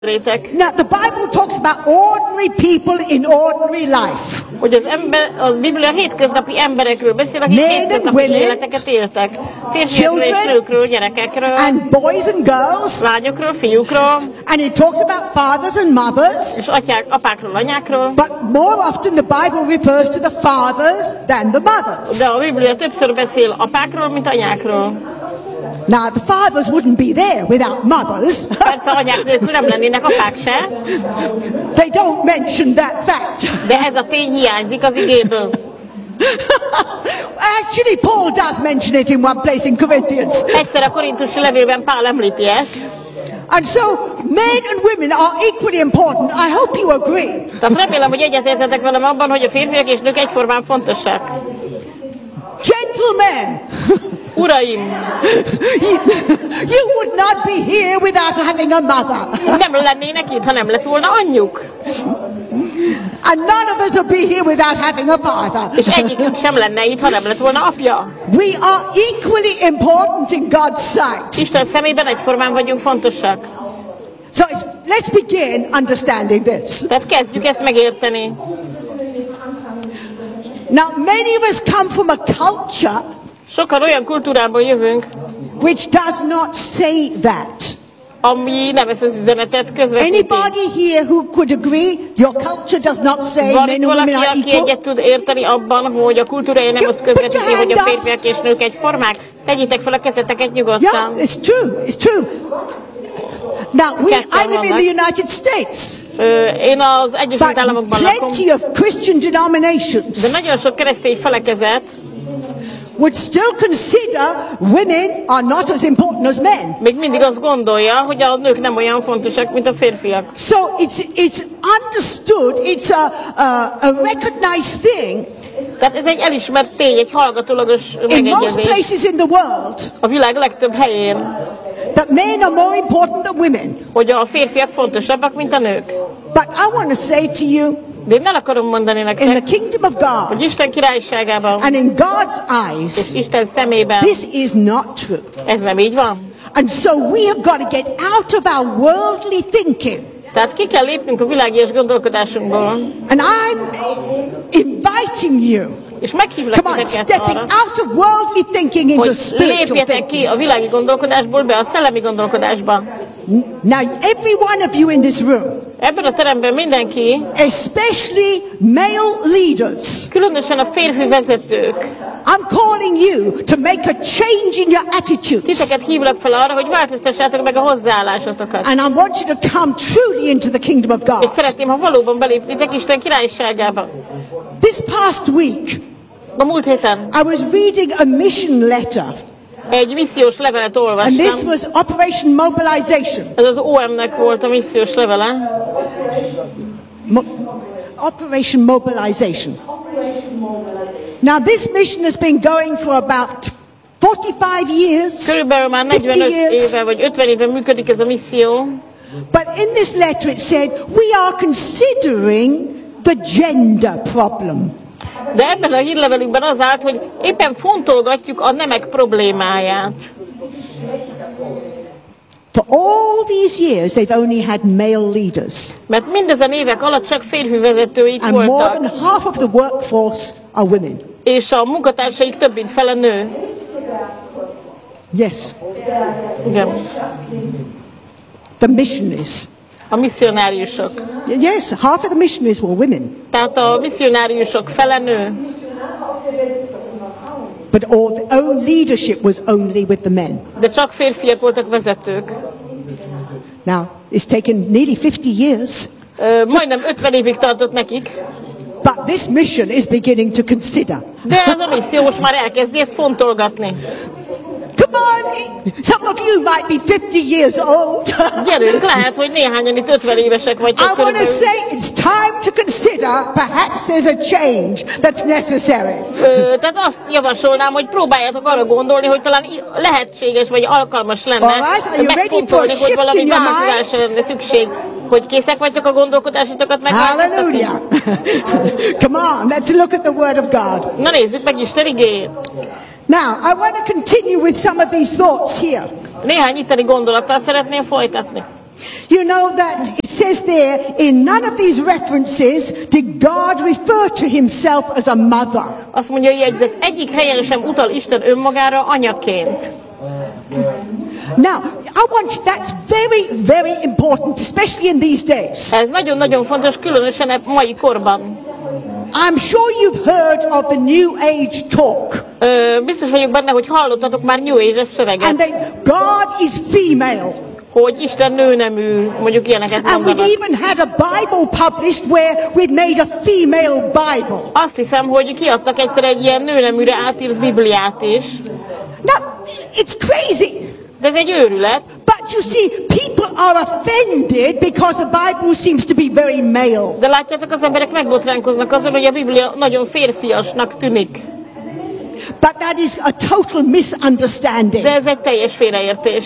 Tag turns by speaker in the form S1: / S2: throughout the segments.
S1: Now the Bible talks about ordinary people in ordinary life.
S2: Hogy a Biblia hétköznapi emberekről beszél, akik hétköznapi életeket éltek. Férfiakról és nőkről, gyerekekről.
S1: And boys and girls.
S2: Lányokról, fiúkról.
S1: And it talks about fathers and mothers.
S2: És apákról, anyákról.
S1: But more often the Bible refers to the fathers than the mothers.
S2: De a Biblia többször beszél apákról, mint anyákról.
S1: Now the fathers wouldn't be there without mothers.
S2: Persze anyák nélkül nem lennének apák se.
S1: They don't mention that fact.
S2: De ez a tény hiányzik az igéből.
S1: Actually, Paul does mention it in one place in Corinthians.
S2: Egyszer a korintusi levélben Pál említi ezt.
S1: And so men and women are equally important. I hope you agree.
S2: Tehát remélem, hogy egyetértetek velem abban, hogy a férfiak és nők egyformán fontosak.
S1: Gentlemen.
S2: Uraim!
S1: You would not be here without having a mother.
S2: Nem lennének itt, ha nem lett volna anyjuk.
S1: And none of us would be here without having a father.
S2: És egyikünk sem lenne itt, ha nem lett volna apja.
S1: We are equally important in God's sight.
S2: Isten szemében egyformán vagyunk fontosak.
S1: So let's begin understanding this.
S2: Tehát kezdjük ezt megérteni.
S1: Now many of us come from a culture
S2: sokan olyan kultúrából jövünk,
S1: which does not say that.
S2: Ami nem ezt az üzenetet közvetíti.
S1: Anybody here who could agree your culture does not say men and women are
S2: equal? Aki egyet tud érteni abban, hogy a kultúrája nem azt közvetíti, hogy a férfiak és nők egyformák? Tegyétek fel a kezeteket nyugodtan.
S1: Yeah, it's true. It's true. Now, I live in the United States.
S2: Én az Egyesült Államokban lakom.
S1: Plenty of Christian denominations.
S2: De nagyon sok keresztény felekezet
S1: would still consider women are not as important as men.
S2: Még mindig azt gondolja, hogy a nők nem olyan fontosak, mint a férfiak.
S1: So it's understood, it's a recognized thing.
S2: Tehát ez egy elismert tény, egy hallgatólagos megegyezés.
S1: In most places in the world.
S2: A világ legtöbb helyén.
S1: That men are more important than women.
S2: Hogy a férfiak fontosabbak, mint a nők.
S1: But I want to say to you.
S2: De én el akarom mondani nektek,
S1: in the kingdom of God,
S2: hogy Isten királyságában,
S1: and in God's eyes,
S2: és Isten szemében,
S1: this is not true.
S2: Ez nem így van.
S1: And so we have got to get out of our worldly thinking.
S2: Tehát ki kell lépnünk a világias gondolkodásunkból.
S1: And I'm inviting you.
S2: És meghívlak titeket arra,
S1: out of worldly thinking into spiritual
S2: lépjetek ki a világi gondolkodásból be a szellemi gondolkodásba.
S1: Now every one of you in this room,
S2: ebben a teremben mindenki,
S1: especially male leaders,
S2: különösen a férfi vezetők,
S1: I'm calling you to make a change in your attitudes.
S2: Titeket hívlak fel arra, hogy változtassátok meg a hozzáállásotokat.
S1: And I want you to come truly into the kingdom of God.
S2: És szeretném, ha valóban belépnétek Isten királyságába.
S1: This past week,
S2: a múlt héten,
S1: I was reading a mission letter.
S2: Egy missziós levelet olvastam.
S1: And this was Operation Mobilization.
S2: Ez az OM-nek volt a missziós levele.
S1: Operation Mobilization. Now this mission has been going for about 45 years.
S2: Körülbelül már 45 éve vagy 50 éve működik ez a misszió.
S1: But in this letter it said we are considering the gender problem.
S2: De ebben a hírlevelünkben az állt, hogy éppen fontolgatjuk a nemek problémáját.
S1: For all these years they've only had male leaders.
S2: Mert mindezen évek alatt csak férfi vezetőik voltak.
S1: And more than half of the workforce are women.
S2: És a munkatársaik több mint fele nő.
S1: Yes.
S2: Igen.
S1: The missionaries.
S2: A misszionáriusok.
S1: Yes, half of the missionaries were women.
S2: Tehát a misszionáriusok fele nő.
S1: But all the own leadership was only with the men.
S2: De csak férfiak voltak vezetők.
S1: Now, it's taken nearly 50 years.
S2: Majdnem 50 évig tartott nekik.
S1: But this mission is beginning to consider.
S2: De ez a misszió most már elkezdi ezt fontolgatni.
S1: Come on, some of you might be 50 years old.
S2: Gyerünk, lehet, hogy néhányan itt 50 évesek vagytok.
S1: I want to say it's time to consider perhaps there's a change that's necessary.
S2: Tehát azt javasolnám, hogy próbáljátok arra gondolni, hogy talán lehetséges vagy alkalmas lenne megfontolni, hogy valami változásra lenne szükség. Hogy készek vagytok a gondolkodásotokat megváltoztatni?
S1: Hallelujah. Come on, let's look at the word of God.
S2: Na nézzük meg Isten igéjét.
S1: Now, I want to continue with some of these thoughts here.
S2: Néhány itteni gondolattal szeretném folytatni.
S1: You know that it says there, in none of these references did God refer to himself as a mother.
S2: Azt mondja a jegyzet, egyik helyen sem utal Isten önmagára anyaként.
S1: Now, that's very, very important, especially in these days.
S2: Ez nagyon-nagyon fontos, különösen a mai korban.
S1: I'm sure you've heard of the New Age talk.
S2: Biztos vagyok benne, hogy hallottatok már New Age-es szöveget.
S1: And God is female.
S2: Hogy Isten nőnemű, mondjuk ilyeneket mondanak.
S1: And we've even had a Bible published where we've made a female Bible.
S2: Azt hiszem, hogy kiadtak egyszer egy ilyen nőneműre átírt Bibliát is.
S1: Now, it's crazy.
S2: De ez egy őrület.
S1: But you see, people are offended because the Bible seems to be very male.
S2: De látjátok, az emberek megbotránkoznak azon, hogy a Biblia nagyon férfiasnak tűnik.
S1: But that is a total misunderstanding.
S2: De ez egy teljes félreértés.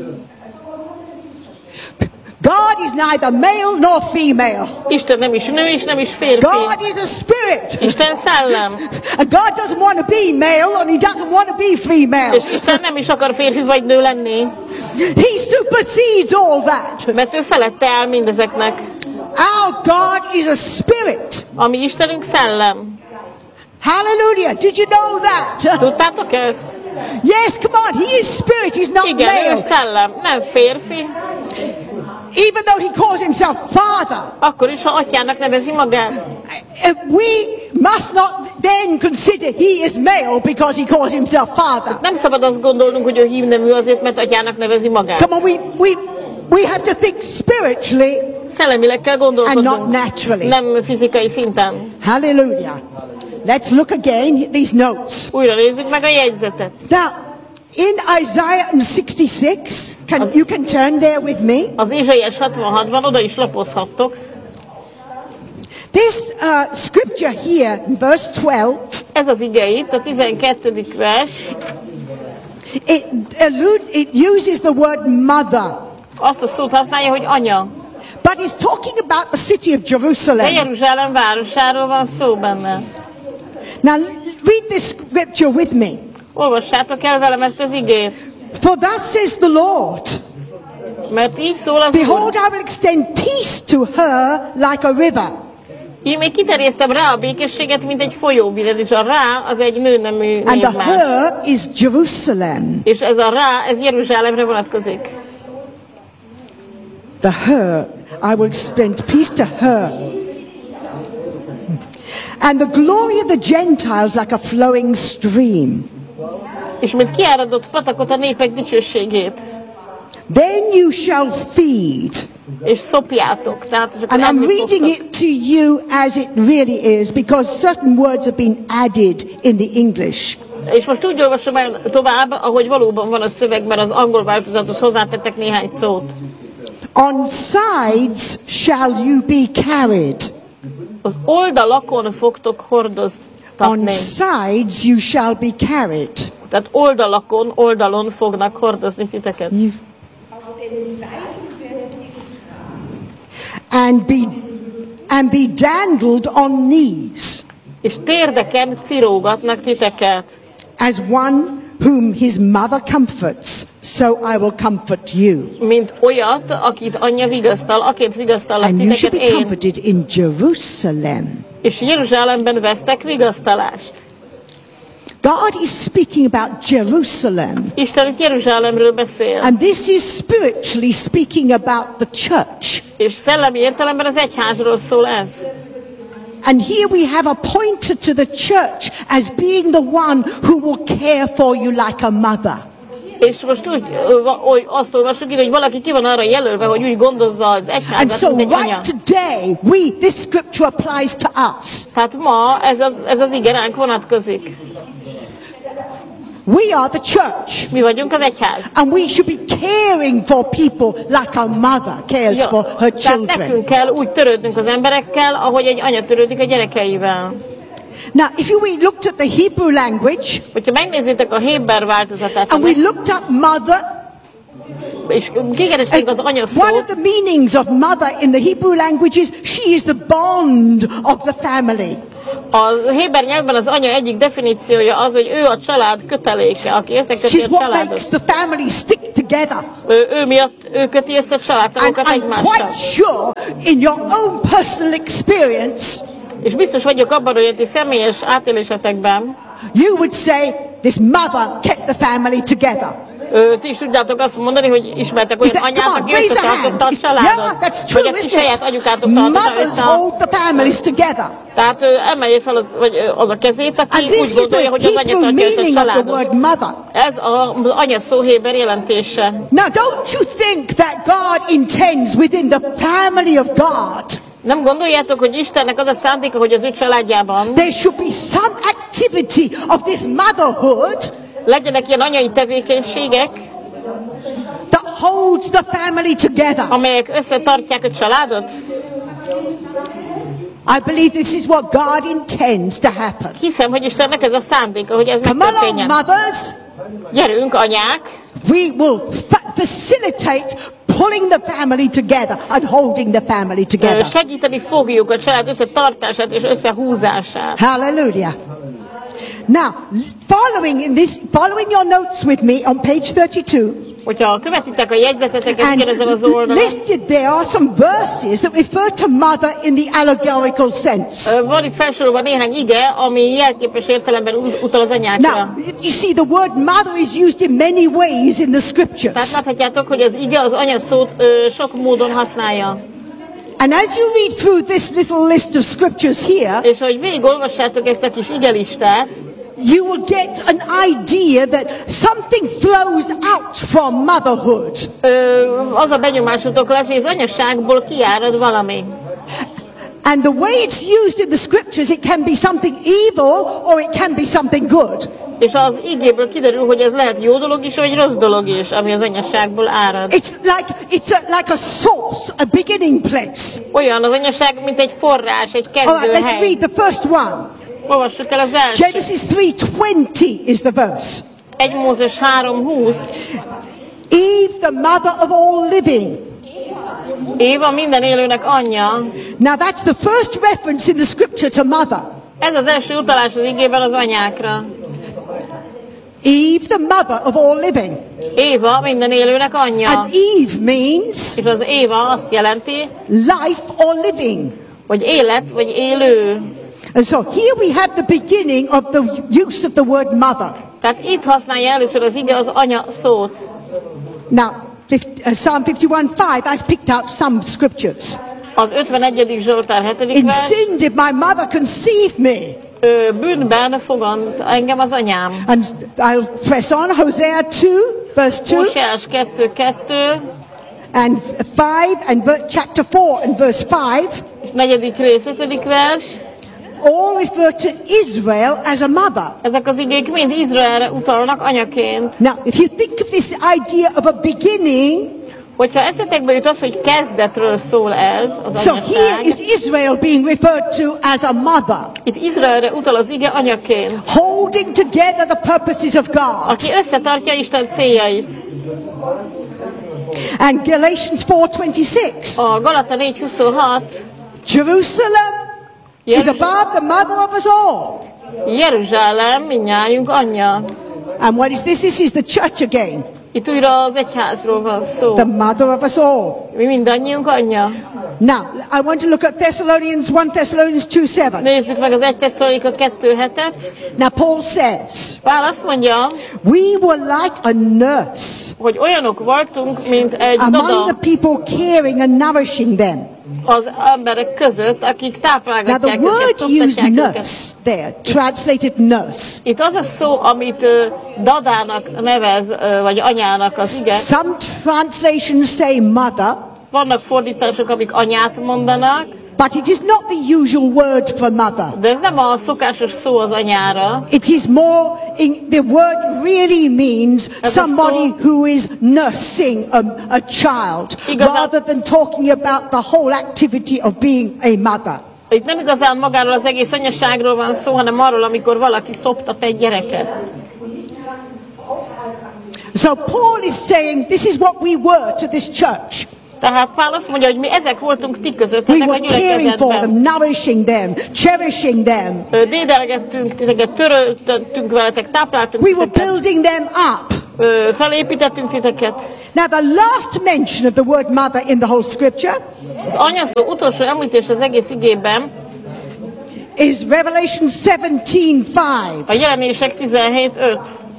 S1: God is neither male nor female.
S2: Isten nem is nő, és nem is férfi.
S1: God is a spirit.
S2: Isten szellem.
S1: And God doesn't want to be male and he doesn't want to be female.
S2: És Isten nem is akar férfi vagy nő lenni.
S1: He supersedes all that.
S2: Mert ő felette áll mindezeknek.
S1: Our God is a spirit.
S2: A mi Istenünk szellem.
S1: Hallelujah. Did you know that?
S2: Tudtátok ezt?
S1: Yes, come on. He is spirit. He's not
S2: igen,
S1: male.
S2: Igen, ő szellem, nem férfi.
S1: Even though he calls himself Father.
S2: Akkor is, ha atyának nevezi magát.
S1: We must not then consider he is male because he calls himself Father.
S2: Nem szabad azt gondolnunk, hogy ő hívnemű azért, mert atyának nevezi magát.
S1: Come on, we have to think spiritually.
S2: Szellemileg kell gondolkodnunk.
S1: And not naturally.
S2: Nem fizikai szinten.
S1: Hallelujah. Let's look again these notes.
S2: Újra nézzük meg a jegyzetet.
S1: Now, in Isaiah 66, you can turn there with me.
S2: Az Ézsaiás 66-ban oda is lapozhattok.
S1: This scripture here, verse 12.
S2: Ez az ige itt, a 12. vers.
S1: It uses the word mother.
S2: Azt a szót használja, hogy anya.
S1: But it's talking about the city of Jerusalem.
S2: De Jeruzsálem városáról van szó benne.
S1: Now read this scripture with me.
S2: Olvassátok el velem ezt az igét.
S1: For thus says the Lord.
S2: Mert így szól az
S1: Behold, I will extend peace to her like a river.
S2: Én még kiterjesztem rá a békességet, mint egy folyóvizet, és a rá az egy nőnemű névmás.
S1: And the her is Jerusalem.
S2: És ez a rá, ez Jeruzsálemre vonatkozik.
S1: The her, I will extend peace to her. And the glory of the Gentiles like a flowing stream.
S2: És mint kiáradott patakot a népek dicsőségét.
S1: Then you shall feed.
S2: És szopjátok.
S1: And I'm reading it to you as it really is, because certain words have been added in the English.
S2: És most úgy olvasom el tovább, ahogy valóban van a szövegben, az angol változatot hozzátettek néhány szót.
S1: On sides shall you be carried.
S2: Az oldalakon fogtok hordoztatni.
S1: On sides you shall be carried.
S2: Tehát oldalon fognak hordozni titeket.
S1: And be dandled on knees.
S2: És térdeken cirógatnak titeket.
S1: As one whom his mother comforts, so I will comfort you.
S2: Mint olyat, akit anyja vigasztal, aként vigasztalak
S1: titeket én. And you should be comforted in Jerusalem.
S2: És Jeruzsálemben vesztek vigasztalást.
S1: God is speaking about Jerusalem.
S2: Isten itt Jeruzsálemről beszél.
S1: And this is spiritually speaking about the church.
S2: És szellemi értelemben az egyházról szól ez.
S1: And here we have appointed to the church as being the one who will care for you like a mother.
S2: És most úgy azt olvassuk így, hogy valaki ki van arra jelölve, hogy úgy gondozza az egyházat, mint egy anya.
S1: And so right today, this scripture applies to us.
S2: Tehát ma ez az ige ránk vonatkozik.
S1: We are the church.
S2: Mi vagyunk az egyház.
S1: And we should be caring for people like a mother cares for her children.
S2: Tehát nekünk kell úgy törődnünk az emberekkel, ahogy egy anya törődik a gyerekeivel.
S1: Now, if we looked at the Hebrew language,
S2: hogyha megnézitek a héber változatát,
S1: and we looked up mother,
S2: és kikerestünk az anya szót.
S1: One of the meanings of mother in the Hebrew language is she is the bond of the family.
S2: A héber nyelvben az anya egyik definíciója az, hogy ő a család köteléke, aki összeköti a családot.
S1: She's what makes the family stick together.
S2: Ő miatt ő köti össze a családtagokat egymással.
S1: I'm quite sure in your own personal experience,
S2: és biztos vagyok abban, hogy a ti személyes átélésetekben
S1: you would say this mother kept the family together.
S2: Ti is tudjátok azt mondani, hogy ismertek olyan anyát, aki összetartotta a családot. Vagy a ti saját anyukátok tartotta össze.
S1: Hold the families together.
S2: Tehát emelje fel az a kezét, aki úgy gondolja, hogy az anya tartja össze a családot. Ez az anya szó héber jelentése.
S1: Now don't you think that God intends within the family of God,
S2: nem gondoljátok, hogy Istennek az a szándéka, hogy az ő családjában
S1: there should be some activity of this motherhood,
S2: legyenek ilyen anyai tevékenységek,
S1: that holds the family together.
S2: Amelyek összetartják a családot?
S1: I believe this is what God intends to happen.
S2: Hiszem, hogy Istennek ez a szándéka, hogy ez megtörténjen.
S1: Come along, mothers.
S2: Gyerünk, anyák.
S1: We will facilitate pulling the family together and holding the family together.
S2: Segíteni fogjuk a család összetartását és összehúzását.
S1: Hallelujah. Now, following your notes with me on page 32.
S2: Hogyha követitek a jegyzeteteket ezen az oldalon.
S1: Listed there are some verses that refer to mother in the allegorical sense.
S2: Van itt felsorolva néhány ige, ami jelképes értelemben utal az anyákra.
S1: Now, you see the word mother is used in many ways in the scriptures.
S2: Tehát láthatjátok, hogy az ige az anya szót sok módon használja.
S1: And as you read through this little list of scriptures here,
S2: és ahogy végigolvassátok ezt a kis igelistát,
S1: you will get an idea that something flows out from motherhood.
S2: Az a benyomásotok lesz, hogy az anyaságból kiárad valami.
S1: And the way it's used in the scriptures, it can be something evil or it can be something good.
S2: És az igéből kiderül, hogy ez lehet jó dolog is, vagy rossz dolog is, ami az anyaságból árad.
S1: It's like a source, a beginning place.
S2: Olyan az anyaság, mint egy forrás, egy kezdőhely.
S1: Let's read the first one.
S2: Olvassuk el az első.
S1: Genesis 3:20 is the verse.
S2: 1 Mózes 3:20.
S1: Eve, the mother of all living.
S2: Éva minden élőnek anyja.
S1: Now that's the first reference in the scripture to mother.
S2: Ez az első utalás az igében az anyákra.
S1: Eve, the mother of all living.
S2: Éva minden élőnek anyja.
S1: And Eve means,
S2: és az Éva azt jelenti,
S1: life or living.
S2: Vagy élet, vagy élő.
S1: And so here we have the beginning of the use of the word mother.
S2: Tehát itt használja először az ige az anya szót.
S1: Now, Psalm 51:5, I've picked out some scriptures.
S2: Az 51. Zsoltár 7. vers.
S1: In sin did my mother conceive me.
S2: Bűnben fogant engem az anyám.
S1: And I'll press on, Hosea 2, verse 2.
S2: Hóseás 2:2.
S1: And 5, and chapter 4 and verse 5.
S2: 4. rész 5. vers.
S1: All refer to Israel as a mother.
S2: Ezek az igék mind Izraelre utalnak anyaként.
S1: Now, if you think of this idea of a beginning,
S2: hogyha eszetekbe jut az, hogy kezdetről szól ez, az
S1: so
S2: anyaság.
S1: here is Israel being referred to as a mother.
S2: Itt Izraelre utal az ige anyaként.
S1: Holding together the purposes of God.
S2: Aki összetartja Isten céljait.
S1: And Galatians 4:26.
S2: A Galata 4:26.
S1: Jerusalem is above the mother of us all.
S2: Jeruzsálem mindnyájunk anyja.
S1: And what is this? This is the church again.
S2: Itt újra az egyházról van szó.
S1: The mother of us all.
S2: Mi mindannyiunk anyja.
S1: Now, I want to look at 1 Thessalonians 2:7.
S2: Nézzük meg az 1 Tesszalonika 2:7-et.
S1: Now Paul says,
S2: Pál azt mondja,
S1: we were like a nurse,
S2: hogy olyanok voltunk, mint egy
S1: among
S2: doda
S1: the people caring and nourishing them.
S2: Az emberek között, akik táplálgatják
S1: Now the
S2: őket,
S1: word used
S2: őket.
S1: nurse there, translated nurse.
S2: Itt az a szó, amit dadának nevez, vagy anyának az ige.
S1: Some translations say mother.
S2: Vannak fordítások, amik anyát mondanak.
S1: But it is not the usual word for mother.
S2: De ez nem a szokásos szó az anyára.
S1: It is more, the word really means somebody who is nursing a child, rather than talking about the whole activity of being a mother.
S2: Itt nem igazán magáról az egész anyaságról van szó, hanem arról, amikor valaki szoptat egy gyereket.
S1: So Paul is saying, this is what we were to this church.
S2: Tehát Pál azt mondja, hogy mi ezek voltunk ti között,
S1: We were caring for them, nourishing them, cherishing them.
S2: Dédelgettünk titeket, töröltünk veletek, tápláltunk
S1: We were building them up.
S2: Felépítettünk titeket.
S1: Now the last mention of the word mother in the whole scripture
S2: Az anyaszó utolsó említés az egész igében
S1: is Revelation 17:5.
S2: a Jelenések 17:5.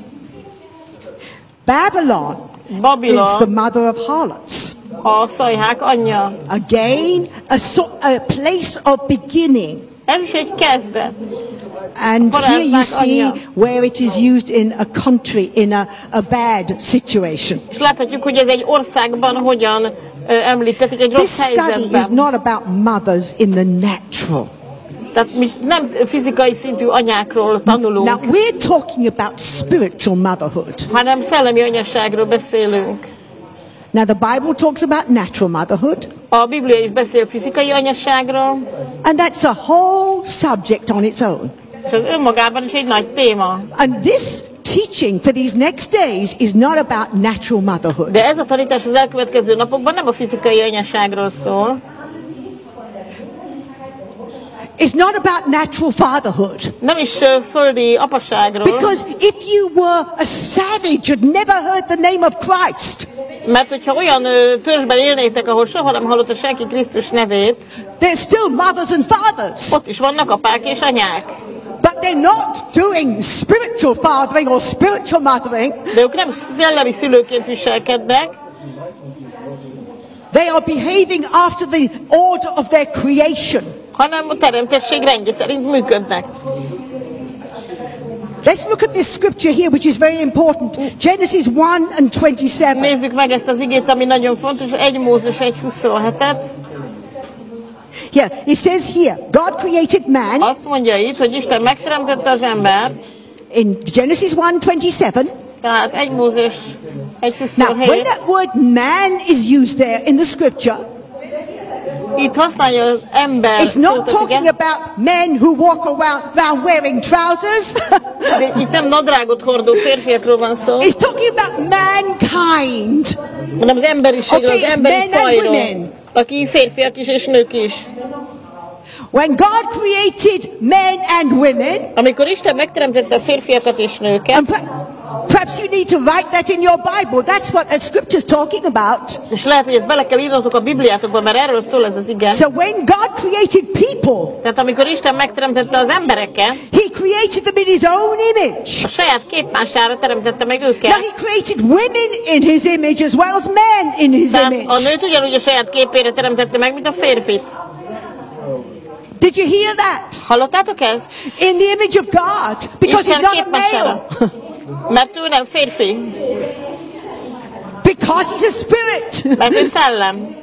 S1: Babylon is the mother of harlots.
S2: A szajhák anyja.
S1: Again, a place of beginning.
S2: Ez is egy kezdet.
S1: And here you see where it is used in a country, in a bad situation.
S2: És láthatjuk, hogy ez egy országban hogyan említetik egy rossz helyzetben.
S1: This study is not about mothers in the natural.
S2: Tehát mi nem fizikai szintű anyákról tanulunk.
S1: Now we're talking about spiritual motherhood.
S2: Hanem szellemi anyaságról beszélünk.
S1: Now the Bible talks about natural motherhood.
S2: A Biblia is beszél fizikai anyaságról.
S1: And that's a whole subject on its own.
S2: És az önmagában is egy nagy téma.
S1: And this teaching for these next days is not about natural motherhood.
S2: De ez a tanítás az elkövetkező napokban nem a fizikai anyaságról szól.
S1: It's not about natural fatherhood.
S2: Nem is földi apaságról.
S1: Because if you were a savage and never heard the name of Christ,
S2: mert hogyha olyan törzsben élnétek, ahol soha nem hallotta senki Krisztus nevét,
S1: there's still mothers and fathers.
S2: Ott is vannak apák és anyák.
S1: But they're not doing spiritual fathering or spiritual mothering.
S2: De ők nem szellemi szülőként viselkednek.
S1: They are behaving after the order of their creation.
S2: Hanem a teremtettség rendje szerint működnek.
S1: Let's look at this scripture here, which is very important. Genesis 1:27.
S2: Nézzük meg ezt az igét, ami nagyon fontos, 1 Mózes 1:27-et.
S1: Yeah, it says here, God created man.
S2: Azt mondja itt, hogy Isten megteremtette az embert.
S1: In Genesis 1:27.
S2: Tehát 1 Mózes 1:27.
S1: Now, when that word man is used there in the scripture,
S2: itt használja az ember.
S1: It's not talking about men who walk around wearing trousers.
S2: De itt nem nadrágot hordó férfiakról van szó.
S1: It's talking about mankind.
S2: Hanem az emberiségről, az emberi fajról. Aki férfiak is és nők is.
S1: When God created men and women,
S2: amikor Isten megteremtette a férfiakat és nőket,
S1: perhaps you need to write that in your Bible. That's what the scripture's talking about.
S2: És lehet, hogy ezt bele kell írnotok a Bibliátokba, mert erről szól ez az ige.
S1: So when God created people,
S2: tehát amikor Isten megteremtette az embereket,
S1: He created them in His own image.
S2: A saját képmására teremtette meg őket.
S1: Now He created women in His image as well as men in His image.
S2: A nőt ugyanúgy a saját képére teremtette meg, mint a férfit.
S1: Did you hear that?
S2: Hallottátok ezt?
S1: In the image of God, because He's not a male.
S2: Mert ő nem férfi.
S1: Because He's a spirit.
S2: Mert ő szellem.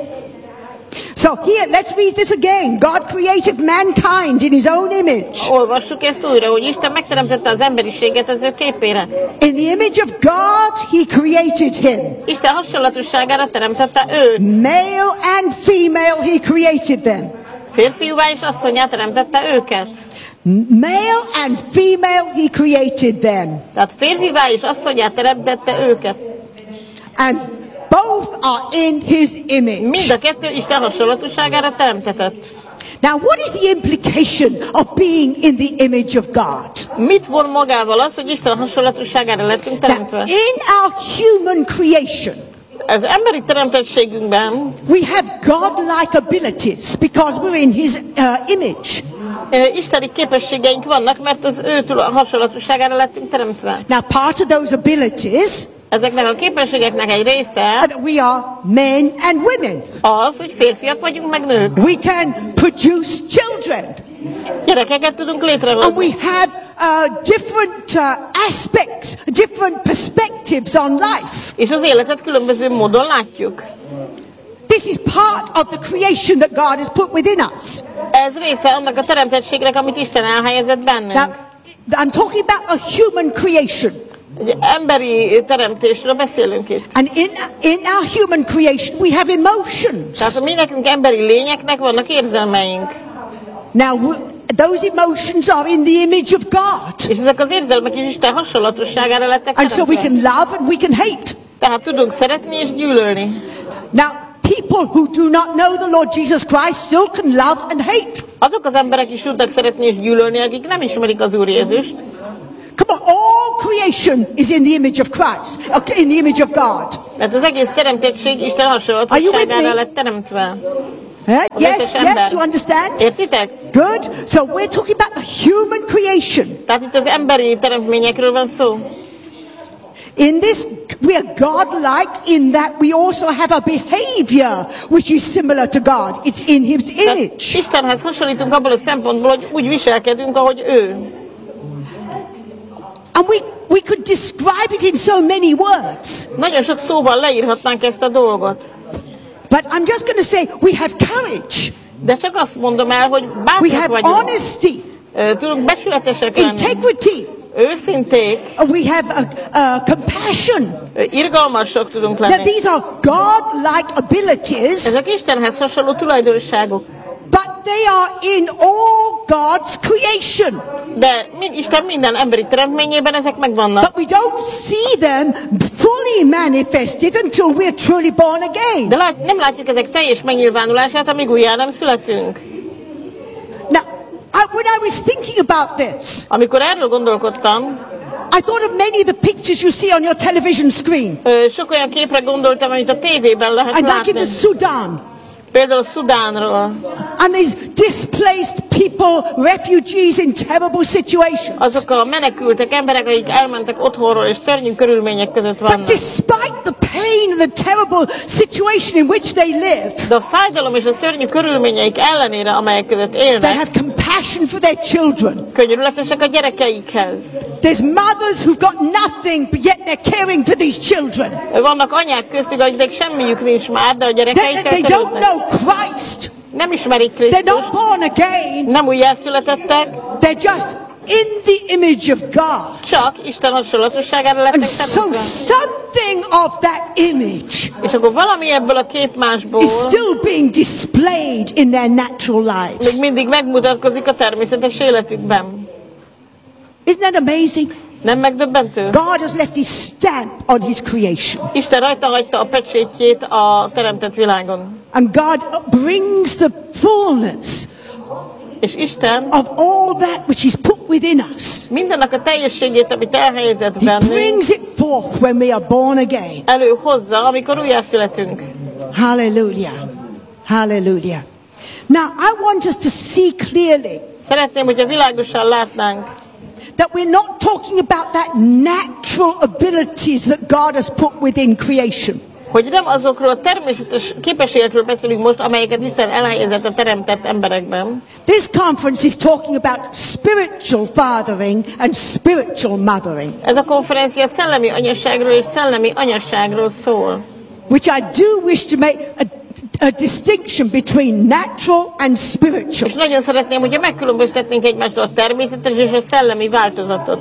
S1: So here, let's read this again. God created mankind in His own image.
S2: Olvassuk ezt újra, hogy Isten megteremtette az emberiséget az ő képére.
S1: In the image of God, He created him.
S2: Isten hasonlatosságára teremtette őt.
S1: Male and female, He created them.
S2: Férfiúvá és asszonyá teremtette őket.
S1: Male and female, He created them.
S2: Tehát férfiúvá és asszonyá teremtette őket.
S1: And both are in His image.
S2: Mind a kettő Isten hasonlatosságára teremtetett.
S1: Now, what is the implication of being in the image of God?
S2: Mit von magával az, hogy Isten hasonlatosságára lettünk teremtve?
S1: Now, in our human creation,
S2: az emberi teremtettségünkben,
S1: we have godlike abilities because we're in His image.
S2: Isteni képességeink vannak, mert az ő hasonlatosságára lettünk teremtve.
S1: Now, part of those abilities,
S2: ezeknek a képességeknek egy része,
S1: we are men and women.
S2: Az, hogy férfiak vagyunk, meg nők.
S1: We can produce children.
S2: Gyerekeket tudunk létrehozni.
S1: And we have different aspects, different perspectives on life.
S2: És az életet különböző módon látjuk.
S1: This is part of the creation that God has put within us.
S2: Ez része annak a teremtettségnek, amit Isten elhelyezett bennünk.
S1: Now, I'm talking about a human creation.
S2: Egy emberi teremtésről beszélünk itt.
S1: And in our human creation we have emotions.
S2: Tehát mi nekünk emberi lényeknek vannak érzelmeink.
S1: Now those emotions are in the image of God.
S2: És ezek az érzelmek is Isten hasonlatosságára lettek
S1: And so we can love and we can hate.
S2: Tehát tudunk szeretni és gyűlölni.
S1: Now, people who do not know the Lord Jesus Christ still can love and hate.
S2: Azok az emberek is tudnak szeretni és gyűlölni, akik nem ismerik az Úr Jézust.
S1: Come on, all creation is in the image of Christ, in the image of God.
S2: Mert az egész teremtettség Isten hasonlatosságára lett teremtve.
S1: Yes, you understand?
S2: Értitek?
S1: Good. So we're talking about the human creation.
S2: Tehát itt az emberi teremtményekről van szó.
S1: In this, we are God-like in that we also have a behavior which is similar to God. It's in His image.
S2: Istenhez hasonlítunk abból a szempontból, hogy úgy viselkedünk, ahogy ő.
S1: And we could describe it in so many words.
S2: Nagyon sok szóval leírhatnánk ezt a dolgot.
S1: But I'm just going to say we have courage.
S2: De csak azt mondom el, hogy
S1: We
S2: bátrak
S1: have
S2: vagyunk.
S1: honesty,
S2: Tudunk becsületesek lenni.
S1: integrity.
S2: Őszinték.
S1: We have compassion.
S2: Irgalmasok tudunk
S1: Now,
S2: lenni.
S1: these are God-like abilities,
S2: Ezek Istenhez hasonló tulajdonságok.
S1: but they are in all God's creation.
S2: De Isten minden emberi teremtményében ezek megvannak.
S1: But we don't see them fully manifested until we're truly born again.
S2: De nem látjuk ezek teljes megnyilvánulását, amíg újjá nem születünk.
S1: Now, when I was thinking about this,
S2: Amikor erről gondolkodtam,
S1: I thought of many of the pictures you see on your television screen.
S2: Sok olyan képre gondoltam, amit a tévében lehet
S1: And like
S2: látni.
S1: in the Sudan.
S2: Például Szudánról.
S1: And these displaced people, refugees in terrible situations.
S2: Azok a menekültek, emberek, akik elmentek otthonról és szörnyű körülmények között
S1: But
S2: vannak.
S1: despite the pain and the terrible situation in which they live,
S2: De a fájdalom és a szörnyű körülményeik ellenére, amelyek között
S1: they
S2: élnek,
S1: have compassion for their children.
S2: könyörületesek a gyerekeikhez.
S1: There's mothers who've got nothing, but yet they're caring for these children.
S2: Vannak anyák köztük, akiknek semmiük nincs már, de a gyerekeikkel
S1: They don't
S2: törődnek.
S1: know Christ.
S2: Nem ismerik
S1: They're not
S2: Krisztust,
S1: born again.
S2: nem újjászületettek,
S1: They're just in the image of God.
S2: csak Isten hasonlatosságára
S1: And
S2: lettek
S1: so
S2: teremtve.
S1: something of that image
S2: És akkor valami ebből a képmásból
S1: is still being displayed in their natural lives.
S2: még mindig megmutatkozik a természetes életükben.
S1: Isn't that amazing?
S2: Nem megdöbbentő?
S1: God has left His stamp on His creation.
S2: Isten rajta hagyta a pecsétjét a teremtett világon.
S1: And God brings the fullness
S2: És Isten
S1: of all that which He's put within us.
S2: mindennek a teljességét, amit elhelyezett
S1: He
S2: bennünk,
S1: brings it forth when we are born again.
S2: előhozza, amikor újjászületünk.
S1: Hallelujah. Hallelujah. Now, I want us to see clearly
S2: Szeretném, hogyha világosan látnánk,
S1: that we're not talking about that natural abilities that God has put within creation.
S2: hogy nem azokról a természetes képességekről beszélünk most, amelyeket Isten elhelyezett a teremtett emberekben.
S1: This conference is talking about spiritual fathering and spiritual mothering,
S2: Ez a konferencia szellemi anyasságról és szellemi anyasságról szól.
S1: which I do wish to make a distinction between natural and spiritual.
S2: És nagyon szeretném, hogyha megkülönböztetnénk egymástól a természetes és a szellemi változatot.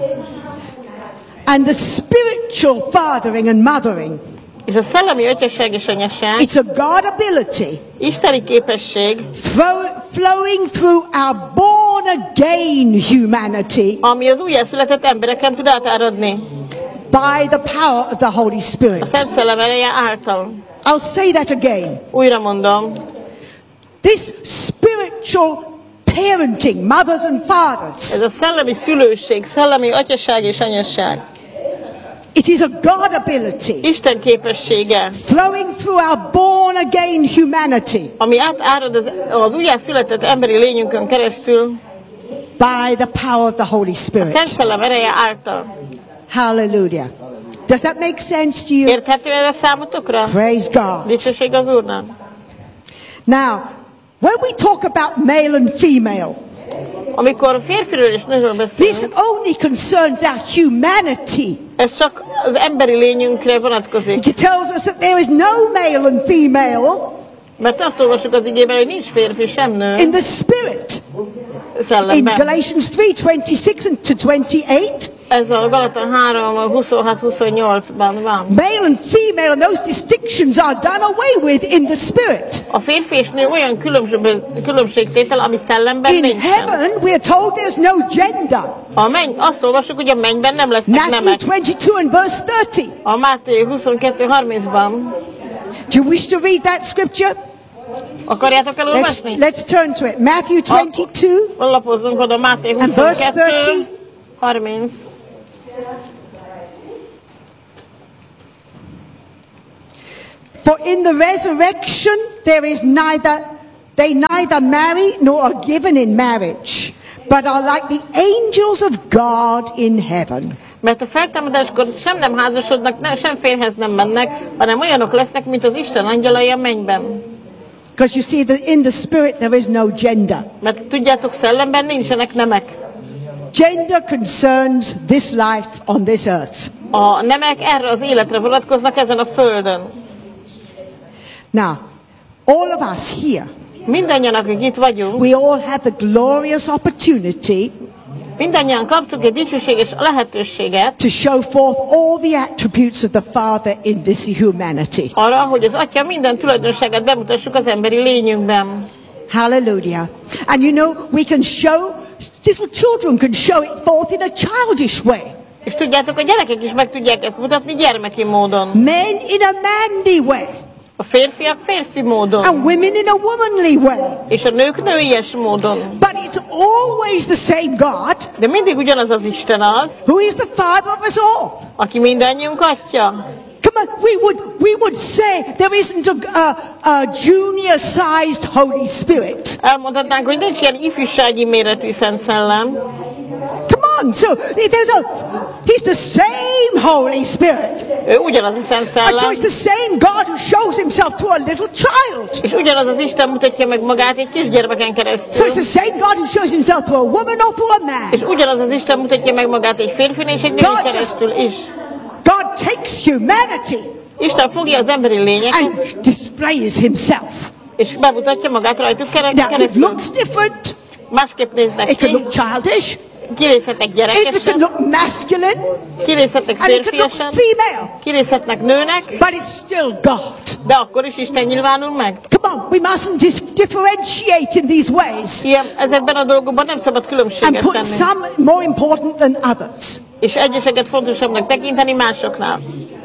S1: And the spiritual fathering and mothering,
S2: És a szellemi atyasság és anyasság
S1: it's a God ability
S2: isteni képesség,
S1: flowing through our born again humanity
S2: ami az újjászületett embereken tud átáradni
S1: by the power of the Holy
S2: a
S1: Spirit.
S2: Szent Szellem ereje által.
S1: I'll say that again.
S2: Újra mondom,
S1: This spiritual parenting, mothers and fathers,
S2: ez a szellemi szülőség, szellemi atyaság és anyasság,
S1: it is a God ability
S2: Isten képessége,
S1: flowing through our born again humanity
S2: ami átárad az újjászületett emberi lényünkön keresztül
S1: by the power of the Holy
S2: a
S1: Spirit.
S2: Szent Szellem ereje által.
S1: Hallelujah. Does that make sense to you?
S2: Érthető ez a számotokra?
S1: Praise God.
S2: Dicsőség az Úrnak.
S1: Now, when we talk about male and female,
S2: Amikor férfiről és nőről
S1: this
S2: beszélünk,
S1: only concerns our humanity.
S2: ez csak az emberi lényünkre vonatkozik.
S1: It tells us that there is no male and female
S2: Mert azt olvasjuk az igében, hogy nincs férfi sem nő
S1: in the spirit. In
S2: szellemben.
S1: Galatians 3:26 to 28,
S2: Ez a Galata 3:26-28-ban van.
S1: Male and female, and those distinctions are done away with in the spirit.
S2: A férfi és nő olyan különbségtétel, ami szellemben
S1: In
S2: nincsen.
S1: heaven, we are told there's no gender.
S2: Azt olvassuk, hogy a mennyben nem lesznek
S1: Matthew
S2: nemek.
S1: 22 and verse 30.
S2: A Máté 22:30-ban.
S1: Do you wish to read that scripture?
S2: Akarjátok elolvasni?
S1: Let's turn to it. Matthew 22
S2: Lapozzunk oda, Máté
S1: and verse
S2: 22:30.
S1: For in the resurrection they neither marry nor are given in marriage, but are like the angels of God in heaven.
S2: Mert a feltámadáskor sem nem házasodnak, sem férjhez nem mennek, hanem olyanok lesznek, mint az Isten angyalai a mennyben.
S1: Because you see that in the spirit there is no gender.
S2: Mert tudjátok, szellemben nincsenek nemek.
S1: Gender concerns this life on this earth.
S2: A nemek erre az életre vonatkoznak ezen a földön.
S1: Now, all of us here,
S2: Mindannyian, akik itt vagyunk,
S1: we all have the glorious opportunity
S2: mindannyian kaptuk egy dicsőséges lehetőséget
S1: to show forth all the attributes of the Father in this humanity.
S2: arra, hogy az Atya minden tulajdonságát bemutassuk az emberi lényünkben.
S1: Hallelujah. And you know, we can show, little children can show it forth in a childish way.
S2: És tudjátok, a gyerekek is meg tudják ezt mutatni gyermeki módon.
S1: Men in a manly way.
S2: A férfiak férfi módon.
S1: And women in a womanly way.
S2: És a nők nőies módon.
S1: But it's always the same God.
S2: De mindig ugyanaz az Isten az,
S1: Who is the Father of us all.
S2: aki mindannyiunk Atya.
S1: Come on, we would say there isn't a junior-sized Holy Spirit.
S2: Elmondhatnánk, hogy nincs ilyen ifjúsági méretű Szent Szellem.
S1: Come on, so he's the same Holy Spirit.
S2: Ő ugyanaz a Szent
S1: And so
S2: Szellem.
S1: it's the same God who shows himself to a little child.
S2: És ugyanaz az Isten mutatja meg magát egy kisgyermeken
S1: So
S2: keresztül.
S1: it's the same God who shows himself to a woman or to a man.
S2: És ugyanaz az Isten mutatja meg magát egy férfin és egy nőn keresztül is.
S1: God takes humanity
S2: Isten fogja az emberi lényeket,
S1: and displays himself.
S2: és bemutatja magát rajtuk
S1: Now, it
S2: keresztül.
S1: looks different.
S2: Másképp néznek
S1: It can
S2: ki,
S1: look childish.
S2: kinézhetnek
S1: It can
S2: gyerekesen,
S1: look masculine.
S2: kinézhetnek
S1: And it can look
S2: férfiasan,
S1: female.
S2: kinézhetnek nőnek,
S1: But it's still God.
S2: de akkor is Isten nyilvánul meg.
S1: Come on, we mustn't differentiate in these ways
S2: Ilyen, ezekben a dolgokban nem szabad
S1: and
S2: különbséget
S1: put
S2: tenni.
S1: some more important than others.
S2: És egyeseket fontosabbnak tekinteni másoknál.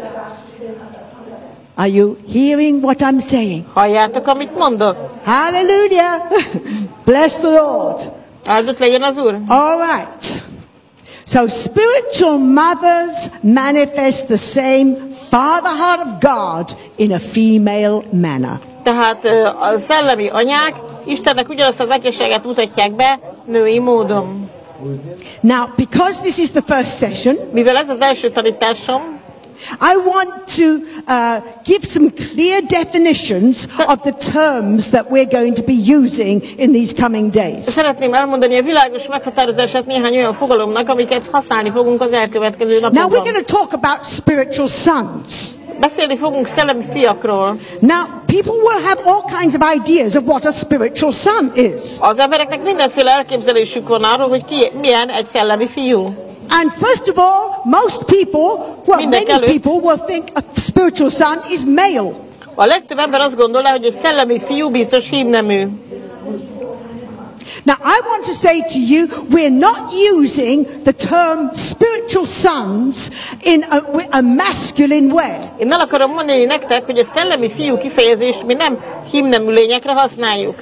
S1: Are you hearing what I'm saying?
S2: Halljátok, amit mondok?
S1: Hallelujah. Bless the Lord.
S2: Áldott legyen az Úr.
S1: All right. So spiritual mothers manifest the same Father heart of God in a female manner.
S2: Tehát a szellemi anyák Istennek ugyanazt az atyaságát mutatják be női módon.
S1: Now, because this is the first session,
S2: Mivel ez az első tanításom,
S1: I want to give some clear definitions of the terms that we're going to be using in these coming days.
S2: szeretném elmondani a világos meghatározását néhány olyan fogalomnak, amiket használni fogunk az elkövetkező
S1: Now we're
S2: napokban.
S1: going to talk about spiritual sons.
S2: Beszélni fogunk szellemi fiakról.
S1: Now, people will have all kinds of ideas of what a spiritual son is.
S2: Az embereknek mindenféle elképzelésük van arról, hogy milyen egy szellemi fiú.
S1: And first of all, most people, well, many people will think a spiritual son is male.
S2: A legtöbb ember azt gondolja, hogy egy szellemi fiú biztos hímnemű.
S1: Now, I want to say to you, we're not using the term spiritual sons in a masculine way.
S2: Én el akarom mondani nektek, hogy a szellemi fiú kifejezést mi nem hímnemű lényekre használjuk.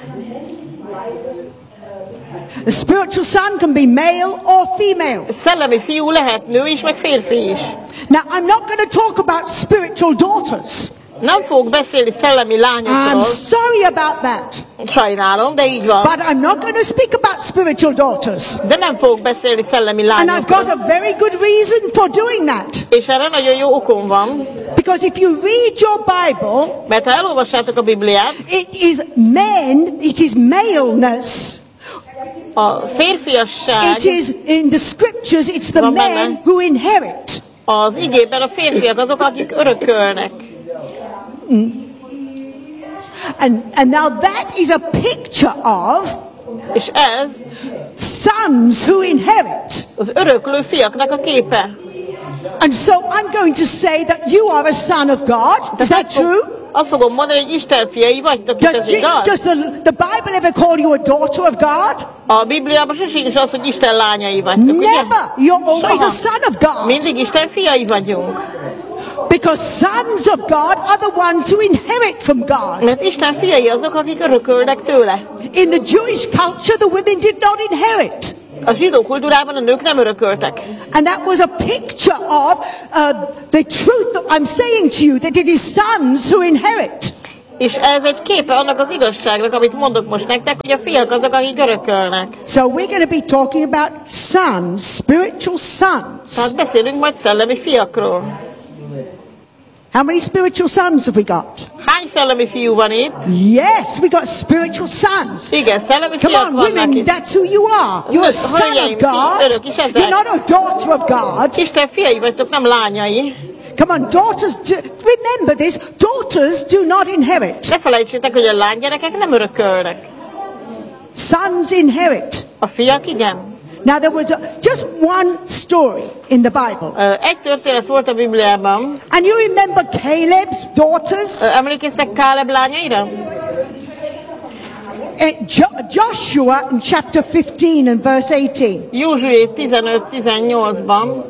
S1: A spiritual son can be male or female.
S2: A szellemi fiú lehet nő is, meg férfi is.
S1: Now, I'm not going to talk about spiritual daughters.
S2: Nem fogok beszélni szellemi lányokról.
S1: I'm sorry about that.
S2: Sajnálom, de így van.
S1: But I'm not going to speak about spiritual daughters.
S2: De nem fogok beszélni szellemi
S1: And I've got
S2: lányokról.
S1: a very good reason for doing that.
S2: És erre nagyon jó okom van,
S1: Because if you read your Bible,
S2: mert ha elolvassátok a Bibliát,
S1: it is maleness.
S2: a férfiasság
S1: It is in the scriptures, it's the
S2: Van benne.
S1: men who inherit.
S2: az igében a férfiak azok, akik örökölnek.
S1: And now that is a picture of
S2: És ez
S1: sons who inherit.
S2: Az öröklő fiaknak a képe.
S1: And so I'm going to say that you are a son of God. Is that true?
S2: Azt fogom mondani, hogy Isten fiai vagytok, ez igaz?
S1: Does the Bible ever call you a daughter of God?
S2: A Bibliában sosincs az, hogy Isten lányai vagytok,
S1: Never.
S2: ugye?
S1: You're always a son of God.
S2: Mindig Isten fiai vagyunk.
S1: Because sons of God are the ones who inherit from God.
S2: Mert Isten fiai azok, akik örökölnek tőle.
S1: In the Jewish culture, the women did not inherit.
S2: A zsidó kultúrában a nők nem örököltek.
S1: And that was a picture of the truth that I'm saying to you, that it is sons who inherit.
S2: És ez egy képe annak az igazságnak, amit mondok most nektek, hogy a fiak azok, akik örökölnek.
S1: So we're going to be talking about sons, spiritual sons.
S2: Tehát beszélünk majd szellemi fiakról.
S1: How many spiritual sons have we got?
S2: Hány szellemi fiú van itt?
S1: Yes, we got spiritual sons.
S2: Igen, szellemi
S1: Come
S2: fiak
S1: on,
S2: vannak
S1: women,
S2: itt.
S1: that's who you are. You're a son of God. You're not a daughter of God.
S2: Isten fiai vagytok, nem lányai.
S1: Come on, daughters, remember this, daughters do not inherit.
S2: Ne felejtsétek, hogy a lánygyerekek nem örökölnek.
S1: Sons inherit.
S2: A fiak igen.
S1: Now there was just one story in the Bible.
S2: Egy történet volt a Bibliában.
S1: And you remember Caleb's daughters?
S2: Emlékeztek Káleb lányaira?
S1: Joshua in chapter 15 and verse 18.
S2: Józsué 15-18-ban.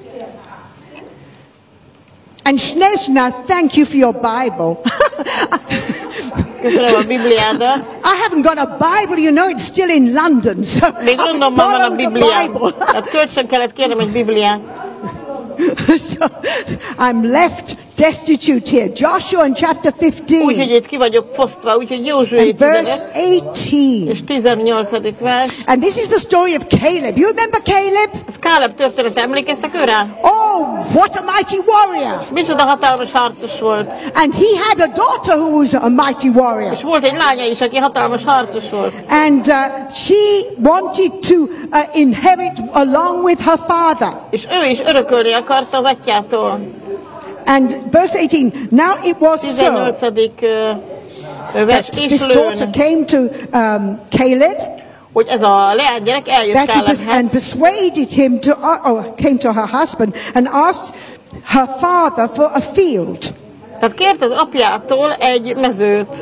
S1: And Snezhna, thank you for your Bible.
S2: Köszönöm a Bibliádat.
S1: I haven't got a Bible, you know, it's still in London, so
S2: Még
S1: I
S2: Londonban van a Bibliám. Tehát kölcsön kellett kérnem egy Bibliát.
S1: So I'm left destitute here. Joshua in chapter 15.
S2: Úgyhogy itt ki vagyok fosztva, úgyhogy Józsué 15 és 18. vers.
S1: And this is the story of Caleb. You remember Caleb?
S2: Ez Káleb története, emlékeztek ő rá?
S1: Oh, what a mighty warrior!
S2: Micsoda hatalmas harcos volt.
S1: And he had a daughter who was a mighty warrior.
S2: És volt egy lánya is, aki hatalmas harcos volt.
S1: And she wanted to inherit along with her father.
S2: És ő is örökölni akarta az atyától.
S1: And verse 18, now it was so
S2: 18. Vers,
S1: that this daughter came to Caleb,
S2: hogy ez a leánygyerek eljött Kálebhez,
S1: and persuaded him to, came to her husband and asked her father for a field.
S2: Tehát kért az apjától egy mezőt.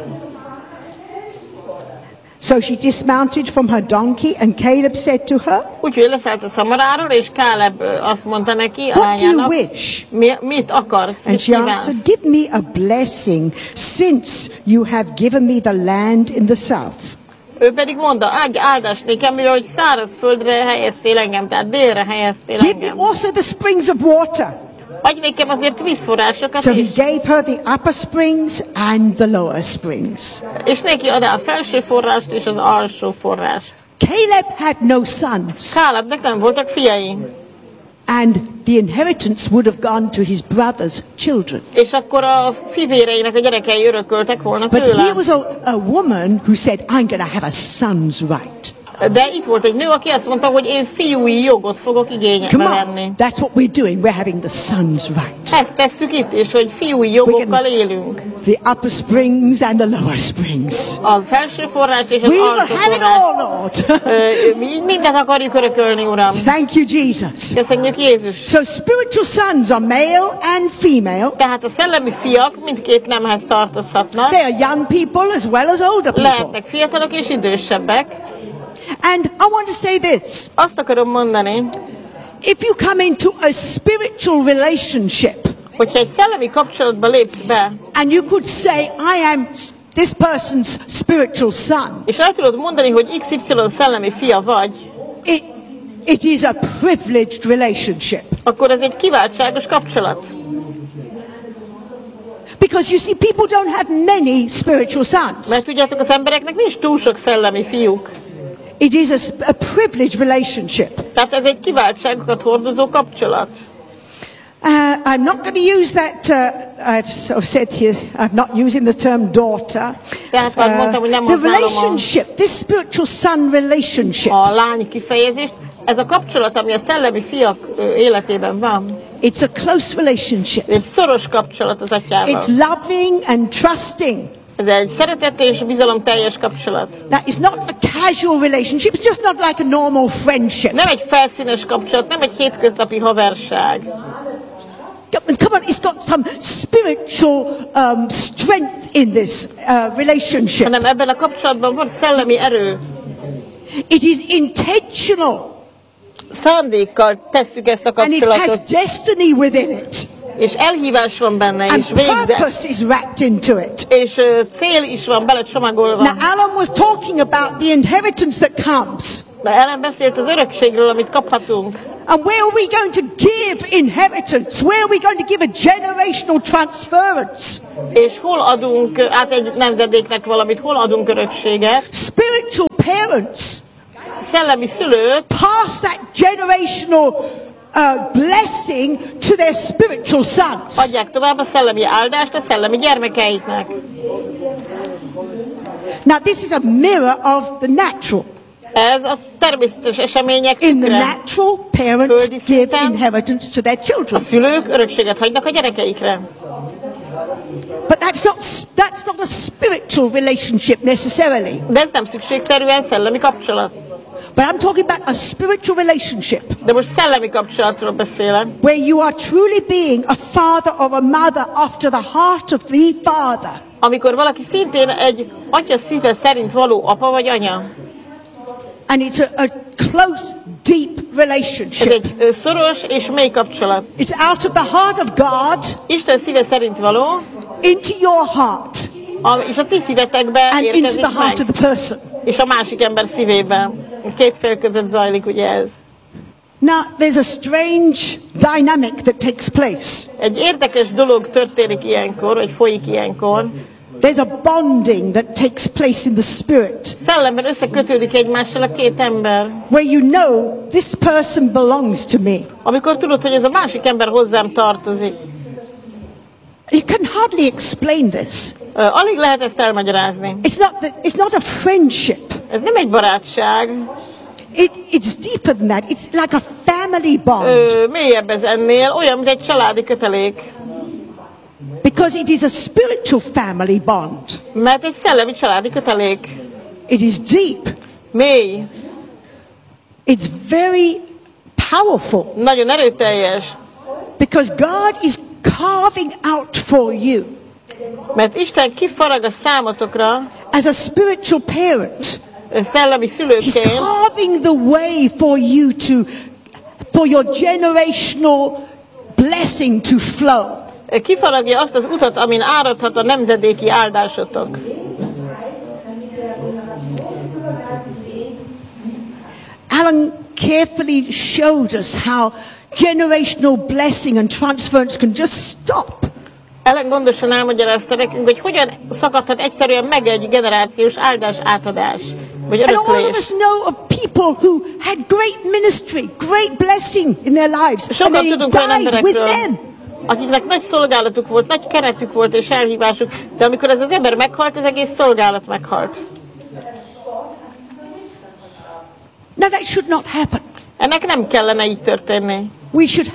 S1: So she dismounted from her donkey, and Caleb said to her,
S2: Úgyhogy leszállt a szamaráról, és Káleb azt mondta neki, a
S1: what do you
S2: lányának,
S1: wish?
S2: mit akarsz,
S1: And
S2: mit
S1: she
S2: kívánsz?
S1: answered, give me a blessing, since you have given me the land in the south.
S2: Ő pedig mondta, adj áldást nekem, mivel hogy száraz földre helyeztél engem, tehát délre helyeztél
S1: Give me
S2: engem.
S1: also the springs of water.
S2: Adj nekem azért vízforrásokat
S1: So he
S2: is.
S1: gave her the upper springs and the lower springs.
S2: És neki adá a felső forrást és az alsó forrást.
S1: Caleb had no sons,
S2: Kálebnek nem voltak fiai.
S1: and the inheritance would have gone to his brother's children.
S2: És akkor a fivéreinek a gyerekei örököltek volna
S1: But here
S2: tőle.
S1: was a woman who said, I'm going to have a son's right.
S2: De itt volt egy nő, aki azt mondta, hogy én fiúi jogot fogok igénybe
S1: Come
S2: venni.
S1: on, that's what we're doing. We're having the son's right.
S2: Ezt tesszük itt is, hogy fiúi jogokkal élünk.
S1: The upper springs and the lower springs.
S2: A felső forrás és az
S1: We will
S2: alsó
S1: have it
S2: forrás.
S1: all, Lord.
S2: Mi mindent akarjuk örökölni, Uram.
S1: Thank you, Jesus.
S2: Köszönjük, Jézus.
S1: So spiritual sons are male and female.
S2: Tehát a szellemi fiak mindkét nemhez tartozhatnak.
S1: They are young people as well as older people.
S2: Lehetnek fiatalok és idősebbek.
S1: And I want to say this.
S2: Azt akarom mondani,
S1: If you come into a spiritual relationship,
S2: hogyha egy szellemi kapcsolatba lépsz be,
S1: and you could say, I am this person's spiritual son,
S2: és el tudod mondani, hogy XY szellemi fia vagy,
S1: it is a privileged relationship.
S2: akkor ez egy kiváltságos kapcsolat.
S1: Because you see, people don't have many spiritual sons.
S2: Mert tudjátok, az embereknek nincs túl sok szellemi fiúk.
S1: It is a privileged relationship.
S2: Tehát ez egy kiváltságokat hordozó kapcsolat.
S1: I'm not going to use that, I've sort of said here, I'm not using the term daughter.
S2: Tehát már mondtam, hogy nem
S1: The
S2: használom
S1: relationship, this spiritual son relationship,
S2: a lány kifejezést. Ez a kapcsolat, ami a szellemi fiak életében van,
S1: it's a close relationship.
S2: egy szoros kapcsolat az atyával.
S1: It's loving and trusting.
S2: Ez egy szeretet és bizalom teljes kapcsolat.
S1: Now, it's not a casual relationship. It's just not like a normal friendship.
S2: Nem egy felszínes kapcsolat, nem egy hétköznapi haverság.
S1: Come on, it's got some spiritual strength in this relationship.
S2: Hanem ebben a kapcsolatban van szellemi erő.
S1: It is intentional.
S2: Szándékkal tesszük ezt a kapcsolatot.
S1: And it has destiny within it.
S2: És elhívás van benne,
S1: And
S2: és végzet.
S1: purpose is wrapped into it.
S2: És cél is van bele csomagolva.
S1: Now, Alan was talking about the inheritance that comes.
S2: De Ellen beszélt az örökségről, amit kaphatunk.
S1: And where are we going to give inheritance? Where are we going to give a generational transference?
S2: És hol adunk át egy nemzedéknek valamit, hol adunk örökséget?
S1: Spiritual parents
S2: Szellemi szülők
S1: pass that generational blessing to their spiritual sons.
S2: adják tovább a szellemi áldást a szellemi gyermekeiknek.
S1: Now, this is a mirror of the natural.
S2: Ez a természetes események
S1: In the
S2: tükre.
S1: natural, parents give inheritance to their
S2: A
S1: children.
S2: szülők örökséget hagynak a gyerekeikre.
S1: But that's not a spiritual relationship necessarily.
S2: De ez nem szükségszerűen szellemi kapcsolat.
S1: But I'm talking about a spiritual relationship
S2: De most szellemi kapcsolatról beszélek.
S1: where you are truly being a father or a mother after the heart of the Father.
S2: Amikor valaki szintén egy atya szíve szerint való apa vagy anya.
S1: And it's a close, deep
S2: Ez
S1: relationship.
S2: egy szoros és mély kapcsolat.
S1: It's out of the heart of God
S2: Isten szíve szerint való,
S1: into your heart
S2: és a ti szívetekbe
S1: and into
S2: érkezik
S1: the heart
S2: meg.
S1: of the person.
S2: És a másik ember szívében. A két fél között zajlik ugye ez.
S1: Now, there's a strange dynamic that takes place.
S2: Egy érdekes dolog történik ilyenkor, vagy folyik ilyenkor.
S1: There's a bonding that takes place in the spirit
S2: Szellemben összekötődik egymással a két ember.
S1: where you know this person belongs to me.
S2: Amikor tudod, hogy ez a másik ember hozzám tartozik.
S1: You can hardly explain this.
S2: Alig lehet ezt elmagyarázni.
S1: It's not a friendship.
S2: Ez nem egy barátság.
S1: It's deeper than that. It's like a family bond.
S2: Mélyebb ez ennél, olyan, mint egy családi kötelék.
S1: Because it is a spiritual family bond.
S2: Mert egy szellemi családi kötelék.
S1: It is deep.
S2: Mély.
S1: It's very powerful.
S2: Nagyon erőteljes.
S1: Because God is carving out for you
S2: Mert Isten kifarag a számotokra,
S1: as a spiritual parent.
S2: szellemi
S1: He's
S2: szülőként,
S1: carving the way for your generational blessing to flow.
S2: kifaragja azt az utat, amin áradhat a nemzedéki áldásotok.
S1: Alan carefully showed us how generational blessing and transference can just stop.
S2: Ellen gondosan elmagyarázta nekünk, hogy hogyan szakadhat egyszerűen meg egy generációs áldás átadás, vagy
S1: And all of
S2: öröklés.
S1: us know of people who had great ministry, great blessing in their lives, and
S2: Sokat
S1: then he
S2: tudunk olyan
S1: died with
S2: emberekről,
S1: them.
S2: akiknek nagy szolgálatuk volt, nagy keretük volt és elhívásuk, de amikor ez az ember meghalt, az egész szolgálat meghalt.
S1: No, that should not happen.
S2: Ennek nem kellene így történni.
S1: We should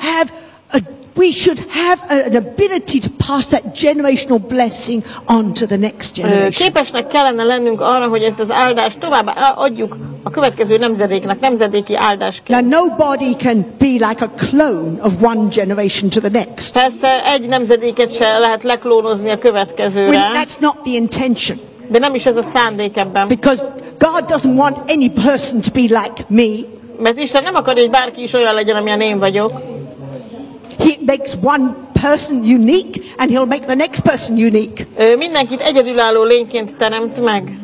S1: have an ability to pass that generational blessing on to the next generation.
S2: Képesnek kellene lennünk arra, hogy ezt az áldást tovább adjuk a következő nemzedéknek, nemzedéki áldásként.
S1: Now, nobody can be like a clone of one generation to the next.
S2: Persze egy nemzedéket se lehet leklónozni a következőre,
S1: That's not the intention.
S2: de nem is ez a szándék ebben.
S1: Because God doesn't want any person to be like me.
S2: Mert Isten nem akar, hogy bárki is olyan legyen, amilyen én vagyok.
S1: He makes one person unique and he'll make the next person unique.
S2: Mindenkit egyedülálló lényként teremt meg.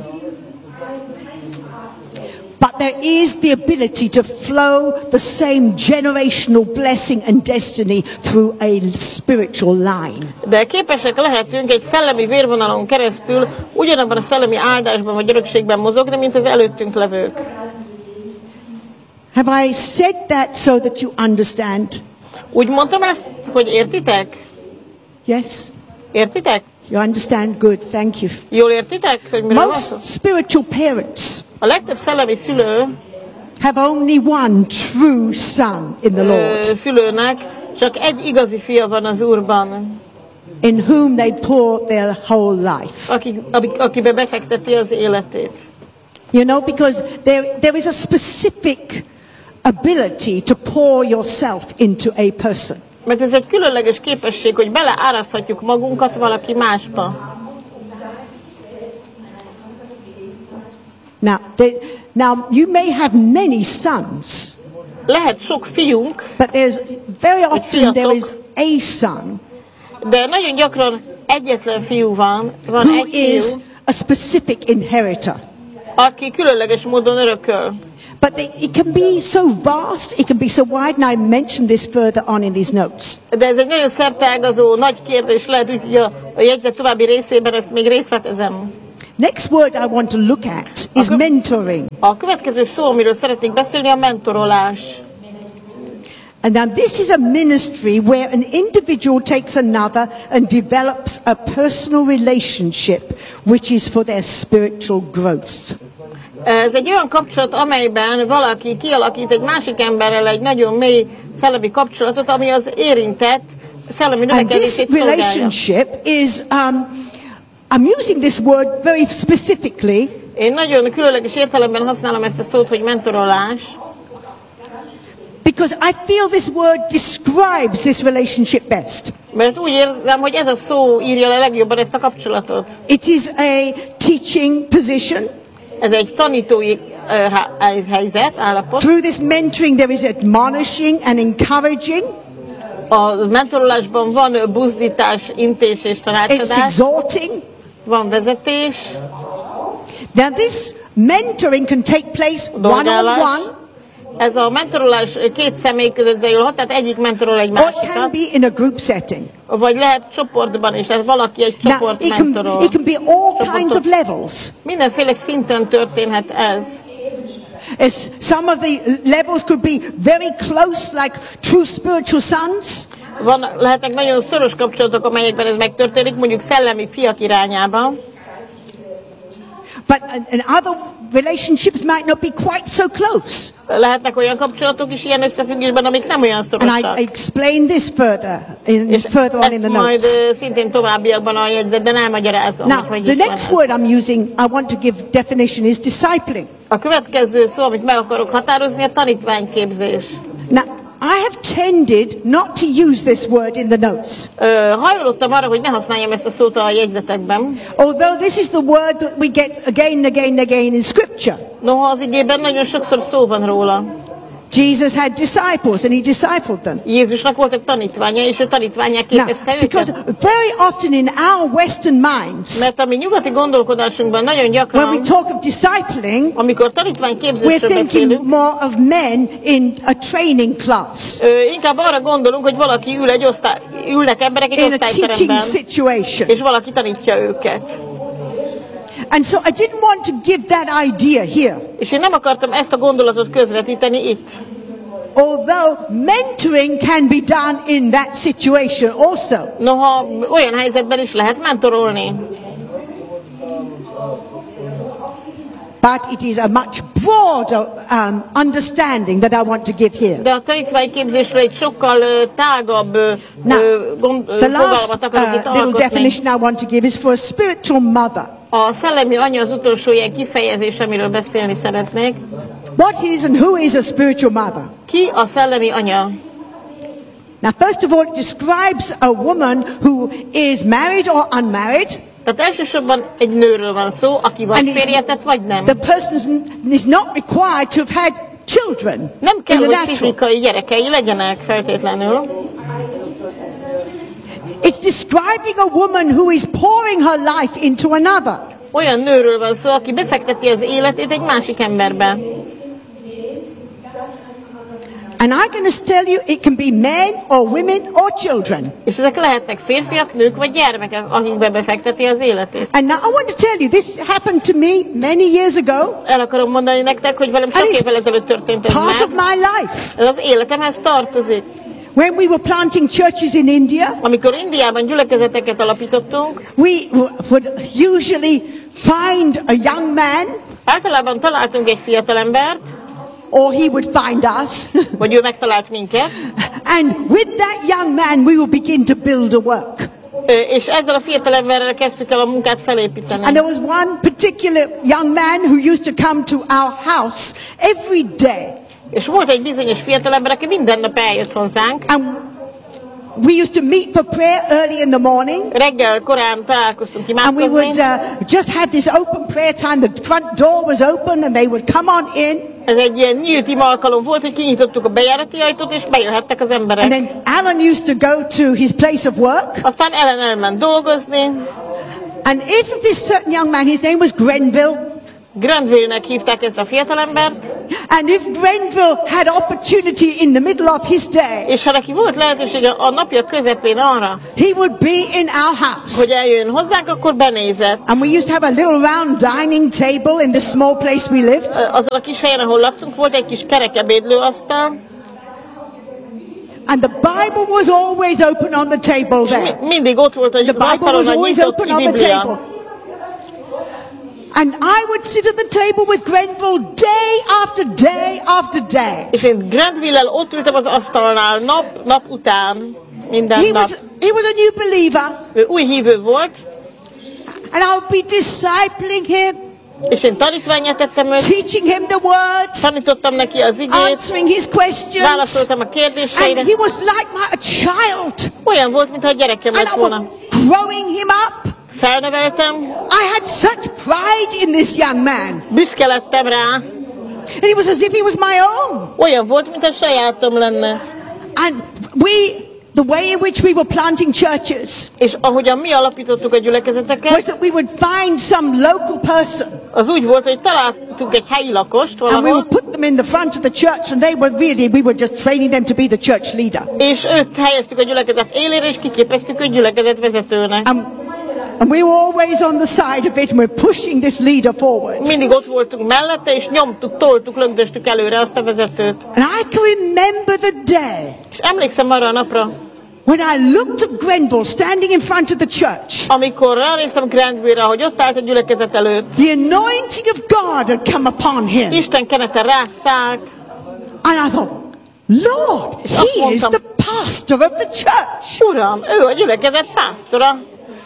S1: But there is the ability to flow the same generational blessing and destiny through a spiritual line.
S2: De képesek lehetünk egy szellemi vérvonalon keresztül ugyanabban a szellemi áldásban vagy örökségben mozogni, mint az előttünk levők.
S1: Have I said that so that you understand?
S2: Úgy mondtam ezt, hogy értitek?
S1: Yes?
S2: Értitek?
S1: You understand? Good, thank you.
S2: Jól értitek, hogy miről van szó?
S1: Most spiritual parents
S2: A legtöbb szellemi szülő,
S1: have only one true son in the Lord.
S2: szülőnek csak egy igazi fia van az Úrban.
S1: in whom they pour their whole life.
S2: Akibe befekteti az életét.
S1: You know, because there is a specific ability to pour yourself into a person.
S2: Mert ez egy különleges képesség, hogy beleáraszthatjuk magunkat valaki másba.
S1: Now you may have many sons.
S2: Lehet sok fiunk,
S1: but very often there is a son.
S2: De nagyon gyakran egyetlen fiú van
S1: who
S2: egy fiú,
S1: is a specific inheritor.
S2: Aki különleges módon örököl.
S1: But it can be so vast, it can be so wide, and I mentioned this further on in these notes.
S2: De ez egy nagyon szerteágazó nagy kérdés, lehet, hogy a jegyzet további részében ezt még részletezem.
S1: Next word I want to look at is mentoring.
S2: A következő szó, amiről szeretnék beszélni, a mentorolás.
S1: And now this is a ministry where an individual takes another and develops a personal relationship which is for their spiritual growth.
S2: Ez egy olyan kapcsolat, amelyben valaki kialakít egy másik emberrel egy nagyon mély szellemi kapcsolatot, ami az érintett szellemi növekedését szolgálja.
S1: And this relationship is, I'm using this word very specifically.
S2: Én nagyon különleges értelemben használom ezt a szót, hogy mentorolás.
S1: Because I feel this word describes this relationship best.
S2: Mert úgy érzem, hogy ez a szó írja le legjobban ezt a kapcsolatot.
S1: It is a teaching position.
S2: Ez egy tanítói helyzet, állapot.
S1: Through this mentoring there is admonishing and encouraging.
S2: A mentorolásban van buzdítás, intés és tanácsadás.
S1: It's exhorting.
S2: Van vezetés.
S1: Now this mentoring can take place one-on-one.
S2: Ez a mentorolás két személy között zajolhat, tehát egyik mentorol egy másikat.
S1: Or it can be in a group setting.
S2: Vagy lehet csoportban is, ez valaki egy csoport mentorol.
S1: It can be all kinds of levels.
S2: Mindenféle szinten történhet ez.
S1: Some of the levels could be very close, like true spiritual sons.
S2: Lehetnek nagyon szoros kapcsolatok, amelyekben ez megtörténik, mondjuk szellemi fiak irányába.
S1: But in other relationships might not be quite so close.
S2: Lehetnek olyan kapcsolatok is ilyen összefüggésben, amik nem olyan szorosak.
S1: And I explain this further on in the notes.
S2: Majd szintén továbbiakban a jegyzetben elmagyarázom.
S1: Now, the next word I'm using, I want to give definition, is discipling.
S2: A következő szó, amit meg akarok határozni, a tanítványképzés.
S1: Now, I have tended not to use this word in the notes.
S2: Hajlottam arra, hogy ne használjam ezt a szót a jegyzetekben.
S1: Although this is the word that we get again and again and again in Scripture.
S2: Noha az igében nagyon sokszor szó van róla.
S1: Jesus had disciples and he discipled them.
S2: Jézusnak voltak tanítványa, és ő tanítványá képezte őket.
S1: Because very often in our Western minds,
S2: mert a mi nyugati gondolkodásunkban nagyon gyakran,
S1: when we talk of discipling,
S2: amikor tanítványképzésről
S1: we're thinking more of men in a training class.
S2: Inkább arra gondolunk, hogy valaki ülnek emberek egy osztályteremben, és valaki tanítja őket.
S1: And so I didn't want to give that idea here.
S2: És én nem akartam ezt a gondolatot közvetíteni itt.
S1: Although mentoring can be done in that situation also.
S2: Noha olyan helyzetben is lehet mentorolni.
S1: But it is a much broader understanding that I want to give here.
S2: De a tanítványképzésről egy sokkal tágabb
S1: the last little definition I want to give is for a spiritual mother.
S2: A szellemi anya az utolsó ilyen kifejezés, amiről beszélni szeretnék.
S1: What is and who is a spiritual mother?
S2: Ki a szellemi anya?
S1: Now, first of all, it describes a woman who is married or unmarried.
S2: Tehát elsősorban egy nőről van szó, aki vagy férjezett, vagy nem.
S1: The person is not required to have had children.
S2: Nem kell, hogy fizikai gyerekei legyenek feltétlenül.
S1: It's describing a woman who is pouring her life into another.
S2: Olyan nőről van szó, aki befekteti az életét egy másik emberbe.
S1: And I'm going to tell you, it can be men or women or children.
S2: És ezek lehetnek férfiak, nők vagy gyermekek, akikbe befekteti az életét.
S1: And now I want to tell you, this happened to me many years ago.
S2: El akarom mondani nektek, hogy velem sok évvel ezelőtt történt ez
S1: part of my life.
S2: Ez az életemhez tartozik.
S1: When we were planting churches in India,
S2: amikor Indiában gyülekezeteket alapítottunk,
S1: we would usually find a young man.
S2: Általában találtunk egy fiatalembert,
S1: or he would find us.
S2: Vagy ő megtalált minket.
S1: And with that young man we will begin to build a work.
S2: És ezzel a fiatalemberrel kezdtük el a munkát felépíteni.
S1: And there was one particular young man who used to come to our house every day.
S2: És volt egy bizonyos fiatalember, aki minden nap eljött hozzánk.
S1: And we used to meet for prayer early in the morning.
S2: Reggel korán találkoztunk imádkozni.
S1: And we would just have this open prayer time. The front door was open and they would come on in.
S2: Ez egy ilyen nyílt ima alkalom volt, hogy kinyitottuk a bejárati ajtót, és bejöhettek az emberek.
S1: And then Alan used to go to his place of work.
S2: Aztán Ellen elment dolgozni.
S1: And if this certain young man, his name was Grenville.
S2: Grenville-nek hívták ezt a fiatalembert.
S1: And if Grenville had opportunity in the middle of his day,
S2: és ha neki volt lehetősége a napja közepén arra,
S1: he would be in our house.
S2: Hogy eljön hozzánk, akkor benézett.
S1: And we used to have a little round dining table in the small place we lived.
S2: Azon a kis helyen, ahol laktunk, volt egy kis kerek ebédlőasztal.
S1: And the Bible was always open on the table there.
S2: Mindig ott volt az asztalon a nyitott Biblia.
S1: And I would sit at the table with Grenville day after day after day.
S2: És én Grenville-el ott ültem az asztalnál nap után, minden nap.
S1: He was a new believer.
S2: Ő új hívő volt.
S1: And I would be discipling him.
S2: És én tanítvánnyá tettem őt.
S1: Teaching him the word.
S2: Tanítottam neki az igét.
S1: Answering his questions.
S2: Válaszoltam a kérdéseire.
S1: And he was like a child.
S2: Olyan volt, mintha a gyerekem lett volna.
S1: And I was growing him up.
S2: Felneveltem.
S1: I had such pride in this young man.
S2: Büszke lettem rá.
S1: And it was as if he was my own.
S2: Olyan volt, mint a sajátom lenne.
S1: And the way in which we were planting churches,
S2: és ahogyan mi alapítottuk a gyülekezeteket,
S1: was that we would find some local person.
S2: Az úgy volt, hogy találtunk egy helyi lakost valahol.
S1: And we would put them in the front of the church, and we were just training them to be the church leader.
S2: És őt helyeztük a gyülekezet élére, és kiképeztük a gyülekezet vezetőnek.
S1: And we were always on the side of it, and we're pushing this leader forward.
S2: Mindig ott voltunk mellette, és nyomtuk, toltuk, lögdöstük előre azt a vezetőt.
S1: And I can remember the day.
S2: És emlékszem arra a napra,
S1: when I looked at Grenville standing in front of the church.
S2: Amikor ránéztem Grenville-ra, hogy ott állt a gyülekezet előtt.
S1: The anointing of God had come upon him.
S2: Isten kenete rászállt.
S1: And I thought, Lord, he is the pastor of the church.
S2: Uram, ő a gyülekezet pásztora.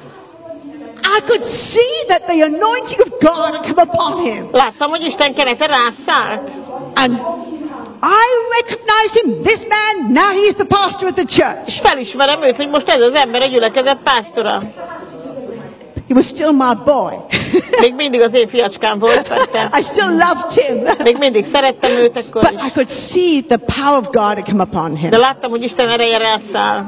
S1: I could see that the anointing of God had come upon him.
S2: Láttam, hogy Isten kenete rászállt.
S1: And I recognize him. This man, now he is the pastor of the church.
S2: És felismerem őt, hogy most ez az ember a gyülekezet pásztora.
S1: He was still my boy.
S2: Még mindig az én fiacskám volt, persze.
S1: I still loved him.
S2: Még mindig szerettem őt akkor
S1: But I could see the power of God had come upon him.
S2: De láttam, hogy Isten ereje rászáll.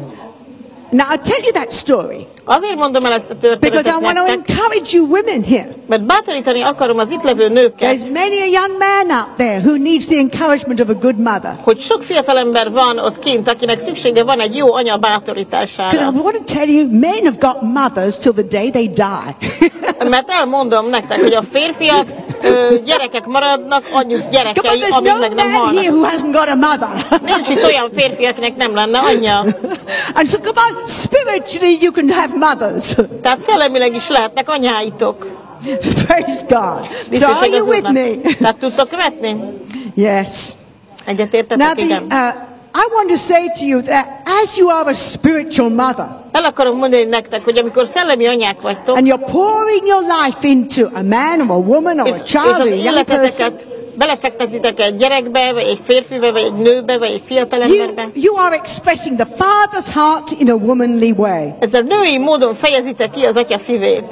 S1: Now I'll tell you that story.
S2: Azért mondom el ezt a történetet
S1: because I want to encourage you women here.
S2: Mert bátorítani akarom az itt levő nőket.
S1: There's many a young man out there who needs the encouragement of a good mother.
S2: Hogy sok fiatalember van ott kint, akinek szüksége van egy jó anya bátorítására.
S1: Because I want to tell you, men have got mothers till the day they die.
S2: Mert elmondom nektek, hogy a férfiak gyerekek maradnak, anyjuk gyerekei, amíg meg nem halnak. Nincs itt olyan férfi, akinek nem lenne anyja.
S1: And so come on, spiritually you can have mothers.
S2: Tehát szellemileg is lehetnek anyáitok.
S1: Praise God. So are you with me?
S2: Tehát tudtok követni?
S1: Yes.
S2: Egyetértetek, igen.
S1: I want to say to you that as you are a spiritual mother,
S2: el akarom mondani nektek, hogy amikor szellemi anyák vagytok,
S1: and you're pouring your life into a man or a woman or a child or a young person,
S2: belefektetitek egy gyerekbe, vagy egy férfibe, vagy egy nőbe, vagy egy fiatalemberbe.
S1: You are expressing the Father's heart in a womanly way.
S2: Ezzel női módon fejezitek ki az atya szívét.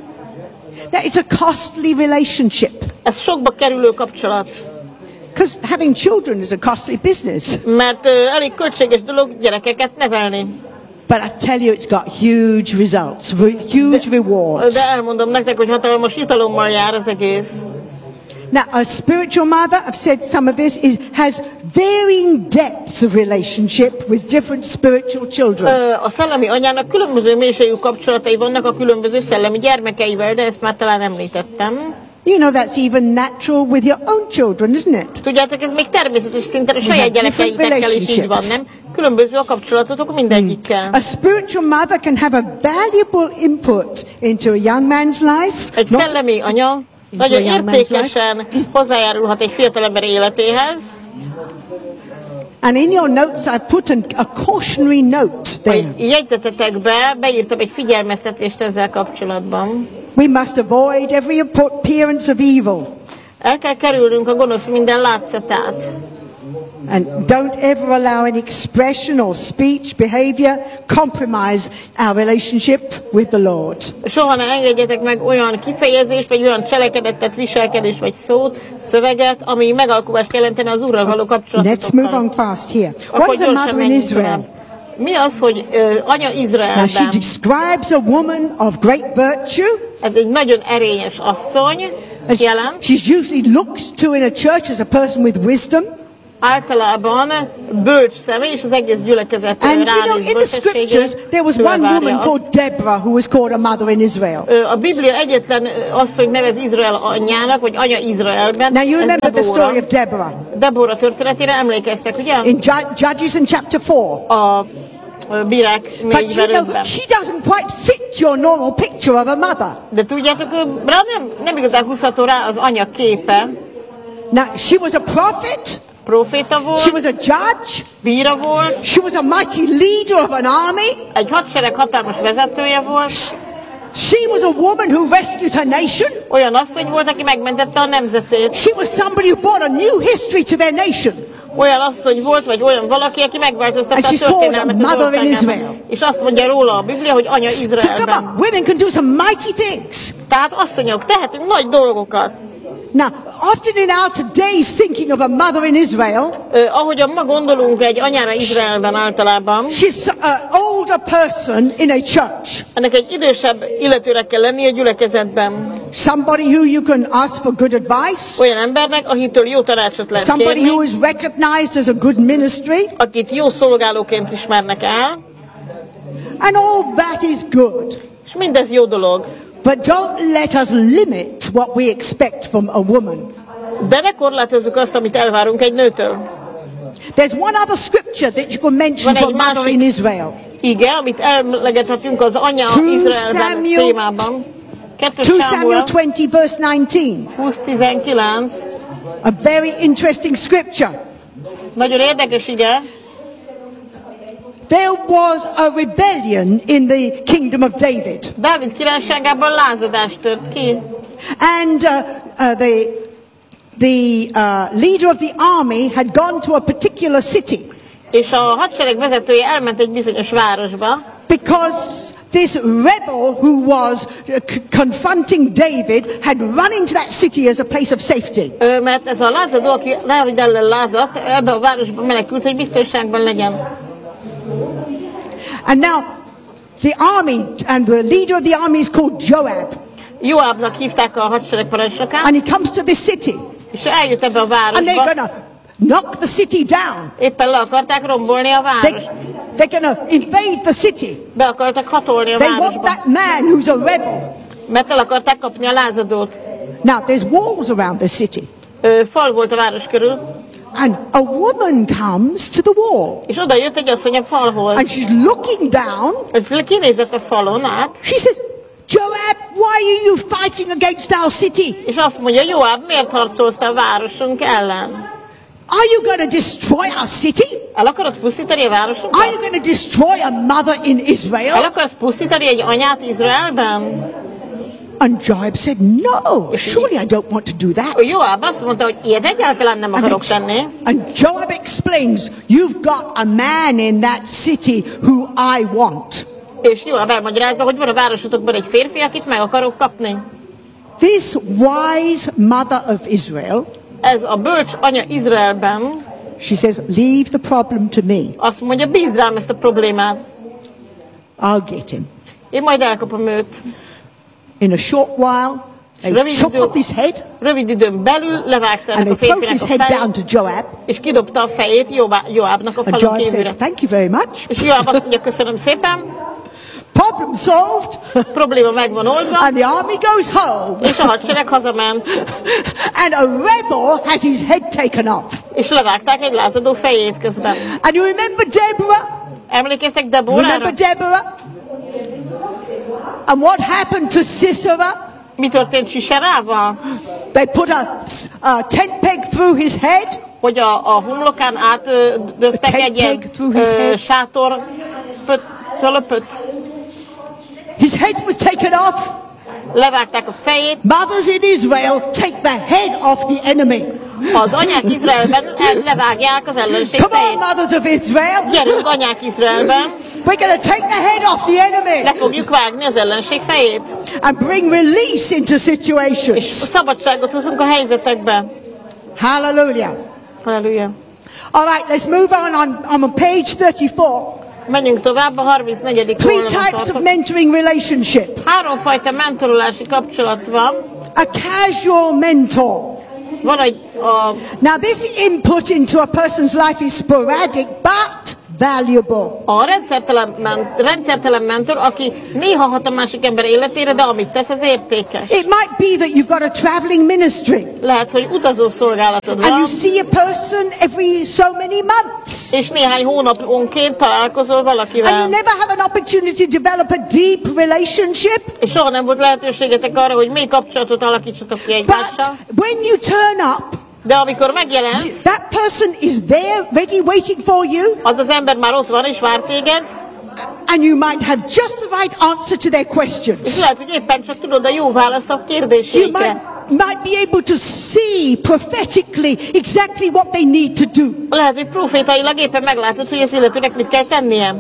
S1: Now it's a costly relationship.
S2: Ez sokba kerülő kapcsolat.
S1: Because having children is a costly business.
S2: Mert elég költséges dolog gyerekeket nevelni.
S1: But I tell you, it's got huge results, huge rewards.
S2: De elmondom nektek, hogy hatalmas jutalommal jár az egész.
S1: Now, a spiritual mother, I've said some of this, has varying depths of relationship with different spiritual children.
S2: A szellemi anyának különböző mélységű kapcsolatai vannak a különböző szellemi gyermekeivel, de ezt már talán említettem.
S1: You know that's even natural with your own children, isn't it?
S2: Tudjátok, ez még természetes szinten a saját gyerekeitekkel is így van, nem? Különböző a kapcsolatotok mindegyikkel.
S1: A spiritual mother can have a valuable input into a young man's life.
S2: Egy szellemi anya nagyon értékesen hozzájárulhat egy fiatalember életéhez.
S1: And in your notes I've put a cautionary note there.
S2: A jegyzetetekbe beírtam egy figyelmeztetést ezzel kapcsolatban.
S1: We must avoid every appearance of evil.
S2: El kell kerülnünk a gonosz minden látszatát.
S1: And don't ever allow any expression or speech, behavior compromise our relationship with the Lord.
S2: Soha ne engedjetek meg olyan kifejezést, vagy olyan cselekedetet, viselkedést, vagy szót, szöveget, ami megalkuvást jelentene az Úrral való kapcsolatokkal.
S1: Let's move on fast here. What is a mother in Israel?
S2: Mi az, hogy anya Izraelben?
S1: Now she describes a woman of great virtue.
S2: Ez egy nagyon erényes asszony, jelen.
S1: She's usually looked to in a church as a person with wisdom.
S2: Általában bölcs személy, és az egész gyülekezet
S1: ránéz bölcsességét. In the scriptures there was one woman called Deborah who was called a mother in Israel.
S2: A Biblia egyetlen asszony nevez Izrael anyjának, vagy anya Izraelben.
S1: Now you remember the story of Deborah.
S2: Deborah történetére emlékeztek, ugye?
S1: In Judges in chapter 4.
S2: A Bírák 4:5-ben.
S1: She doesn't quite fit your normal picture of a mother.
S2: De tudjátok, nem igazán húzható rá az anya képe.
S1: Now she was a prophet.
S2: Proféta volt.
S1: She was a judge.
S2: Bíra volt.
S1: She was a mighty leader of an army.
S2: Egy hadsereg hatalmas vezetője volt.
S1: She was a woman who rescued her nation.
S2: Olyan asszony volt, aki megmentette a nemzetét.
S1: She was somebody who brought a new history to their nation.
S2: Olyan asszony volt, vagy olyan valaki, aki megváltoztatta a történelmet az országában. És azt mondja róla a Biblia, hogy anya Izraelben.
S1: So come on, women can do some mighty things.
S2: Tehát asszonyok, tehetünk nagy dolgokat.
S1: Now, often in our today's thinking of a mother in Israel,
S2: ahogyan ma gondolunk egy anyára Izraelben általában,
S1: she's an older person in a church.
S2: Ennek egy idősebb illetőnek kell lennie a gyülekezetben.
S1: Somebody who you can ask for good advice.
S2: Olyan embernek, akitől jó tanácsot lehet kérni.
S1: Somebody who is recognized as a good ministry.
S2: Akit jó szolgálóként ismernek el.
S1: And all that is good.
S2: És mindez jó dolog.
S1: But don't let us limit what we expect from a woman.
S2: De ne korlátozzuk azt, amit elvárunk egy nőtől.
S1: There's one other scripture that you can mention for mother in Israel.
S2: Igen, amit emlegethetünk az anya Izraelben témában.
S1: 2 Samuel 20 verse 19.
S2: 20:19.
S1: A very interesting scripture.
S2: Nagyon érdekes ige.
S1: There was a rebellion in the kingdom of David.
S2: Dávid királyságában lázadás tört ki.
S1: And the leader of the army had gone to a particular city.
S2: És a hadsereg vezetője elment egy bizonyos városba.
S1: Because this rebel who was confronting David had run into that city as a place of safety.
S2: Mert ez a lázadó, aki Dávid ellen lázadt, ebbe a városba menekült, hogy biztonságban legyen.
S1: And now the army and the leader of the army is called Joab.
S2: Joabnak hívták a hadsereg parancsnokát.
S1: And he comes to this city.
S2: És eljött ebbe a városba.
S1: And they're gonna knock the city down.
S2: Éppen le akarták rombolni a várost.
S1: They're gonna invade the city.
S2: Be akartak hatolni a
S1: városba. They want that man who's a rebel.
S2: Mert el akarták kapni a lázadót.
S1: Now there's walls around the city.
S2: Fal volt a város körül.
S1: And a woman comes to the wall.
S2: És oda jött egy asszony a falhoz.
S1: And she's looking down.
S2: És kinézett a falon át.
S1: She says, Joab, why are you fighting against our city?
S2: És azt mondja, Joab, miért harcolsz a városunk ellen?
S1: Are you going to destroy our city?
S2: El akarod pusztítani a városunkat?
S1: Are you going to destroy a mother in Israel?
S2: El akarsz pusztítani egy anyát Izraelben?
S1: And Joab said, no, surely I don't want to do that.
S2: Joab azt mondta, hogy ilyet egyáltalán nem akarok tenni.
S1: And Joab explains, you've got a man in that city who I want.
S2: És Joab elmagyarázza, hogy van a városotokban egy férfi, akit meg akarok kapni.
S1: This wise mother of Israel,
S2: ez a bölcs anya Izraelben,
S1: she says, leave the problem to me.
S2: Azt mondja, bízd rám ezt a problémát.
S1: I'll get him.
S2: Én majd elkapom őt.
S1: In a short while, they chopped off his head.
S2: Rövid időn belül levágta ennek a férfinek a fejét, és kidobta a fejét Joabnak a falon kívülre.
S1: Thank you very much.
S2: És Joab azt mondja, köszönöm szépen.
S1: Problem solved.
S2: Probléma meg van oldva.
S1: And the army goes home.
S2: És a hadsereg hazament.
S1: And a rebel has his head taken off.
S2: És levágták egy lázadó fejét közben.
S1: And you remember Deborah?
S2: Emlékeztek Deborahra?
S1: Remember Deborah? And what happened to Sisera?
S2: Mi történt Siserával?
S1: They put a tent peg through his head.
S2: hogy a homlokán átdöftek egy ilyen sátor szölöpöt.
S1: His head was taken off.
S2: Levágták a fejét.
S1: Mothers in Israel take the head off the enemy.
S2: Az anyák Izraelben levágják az ellenség
S1: fejét.
S2: Come
S1: on, mothers of Israel.
S2: Gyerünk, anyák Izraelben.
S1: We're going to take the head off the enemy.
S2: Le fogjuk vágni az ellenség fejét.
S1: And bring release into situations.
S2: És szabadságot hozunk a helyzetekbe.
S1: Hallelujah.
S2: Hallelujah.
S1: All right, let's move on. I'm on page 34.
S2: Menjünk tovább a 34.
S1: Three types of mentoring relationship.
S2: Háromfajta mentorolási kapcsolat van.
S1: A casual mentor.
S2: Van egy
S1: Now this input into a person's life is sporadic, but valuable.
S2: A rendszertelen mentor, aki néha hat a másik ember életére, de amit tesz, az értékes.
S1: It might be that you've got a traveling ministry.
S2: Lehet, hogy utazó szolgálatod van.
S1: And you see a person every so many months.
S2: És néhány hónaponként találkozol valakivel.
S1: And you never have an opportunity to develop a deep relationship.
S2: És soha nem volt lehetőségetek arra, hogy mély kapcsolatot alakítsatok ki egymással.
S1: But when you turn up,
S2: de amikor megjelensz,
S1: that person is there, ready, waiting for you.
S2: Az ember már ott van és vár téged.
S1: And you might have just the right answer to their questions.
S2: És lehet, hogy éppen csak tudod a jó választ a kérdéseikre.
S1: Might be able to see prophetically exactly what they need to do.
S2: Lehet, hogy profétailag éppen meglátod, hogy az illetőnek mit kell tennie.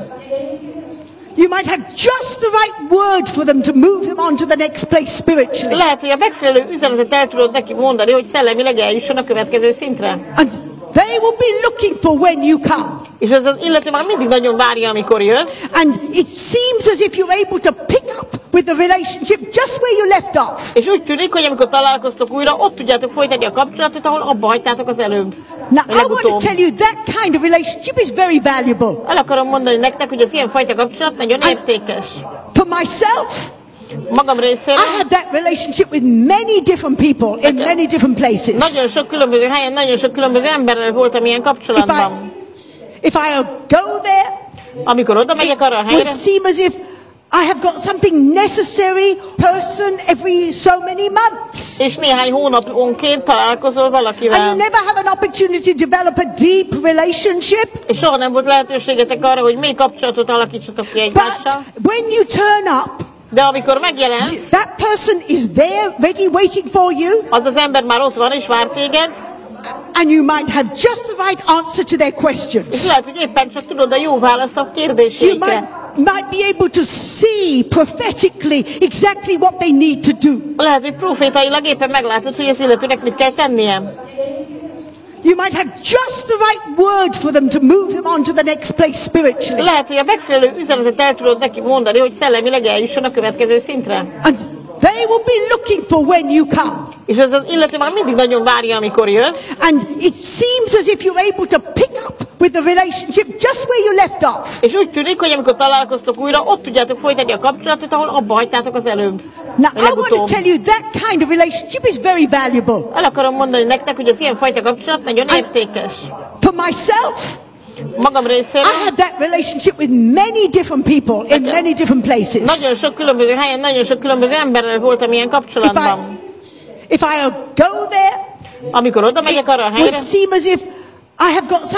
S1: You might have just the right word for them to move them on to the next place spiritually.
S2: Lehet, hogy a megfelelő üzenetet el tudod neki mondani, hogy szellemileg eljusson a következő szintre.
S1: And they will be looking for when you come.
S2: És az illető már mindig nagyon várja, amikor jössz.
S1: And it seems as if you're able to pick up with the relationship just where you left off.
S2: És úgy tűnik, hogy amikor találkoztok újra, ott tudjátok folytatni a kapcsolatot, ahol abba hagytátok az előbb.
S1: Now I want to tell you that kind of relationship is very valuable.
S2: El akarom mondani nektek, hogy az ilyen fajta kapcsolat nagyon értékes.
S1: For myself,
S2: magam részéről,
S1: I had that relationship with many different people in many different places.
S2: Nagyon sok különböző helyen, nagyon sok különböző emberrel voltam ilyen kapcsolatban.
S1: If I go there,
S2: amikor oda megyek arra a helyre,
S1: it would seem as if I have got something necessary person every so many months.
S2: És néhány hónaponként találkozol valakivel.
S1: And you never have an opportunity to develop a deep relationship.
S2: És soha nem volt lehetőségetek arra, hogy mély kapcsolatot alakítsatok ki egymással.
S1: But when you turn up,
S2: de amikor megjelensz,
S1: that person is there, ready, waiting for you.
S2: Az ember már ott van és vár téged.
S1: And you might have just the right answer to their questions.
S2: És lehet, hogy éppen csak tudod a jó választ a kérdéseikre.
S1: Might be able to see prophetically exactly what they need to do.
S2: Lehet, hogy profétailag éppen meglátod, hogy az illetőnek mit kell tennie.
S1: You might have just the right word for them to move them on to the next place spiritually.
S2: Lehet, hogy a megfelelő üzenetet el tudod neki mondani, hogy szellemileg eljusson a következő szintre.
S1: And they will be looking for when you come.
S2: És az illető már mindig nagyon várja, amikor jössz.
S1: And it seems as if you're able to pick up with the relationship just where you left off.
S2: És úgy tűnik, hogy amikor találkoztok újra, ott tudjátok folytatni a kapcsolatot, ahol abba hagytátok az előbb.
S1: Now I want to tell you that kind of relationship is very valuable.
S2: El akarom mondani nektek, hogy az ilyen fajta kapcsolat nagyon értékes.
S1: For myself,
S2: magam részéről,
S1: I had that relationship with many different people in many different places.
S2: Nagyon sok különböző helyen, nagyon sok különböző emberrel voltam ilyen kapcsolatban.
S1: If I go there,
S2: amikor oda megyek arra a helyre,
S1: it would seem as if I have got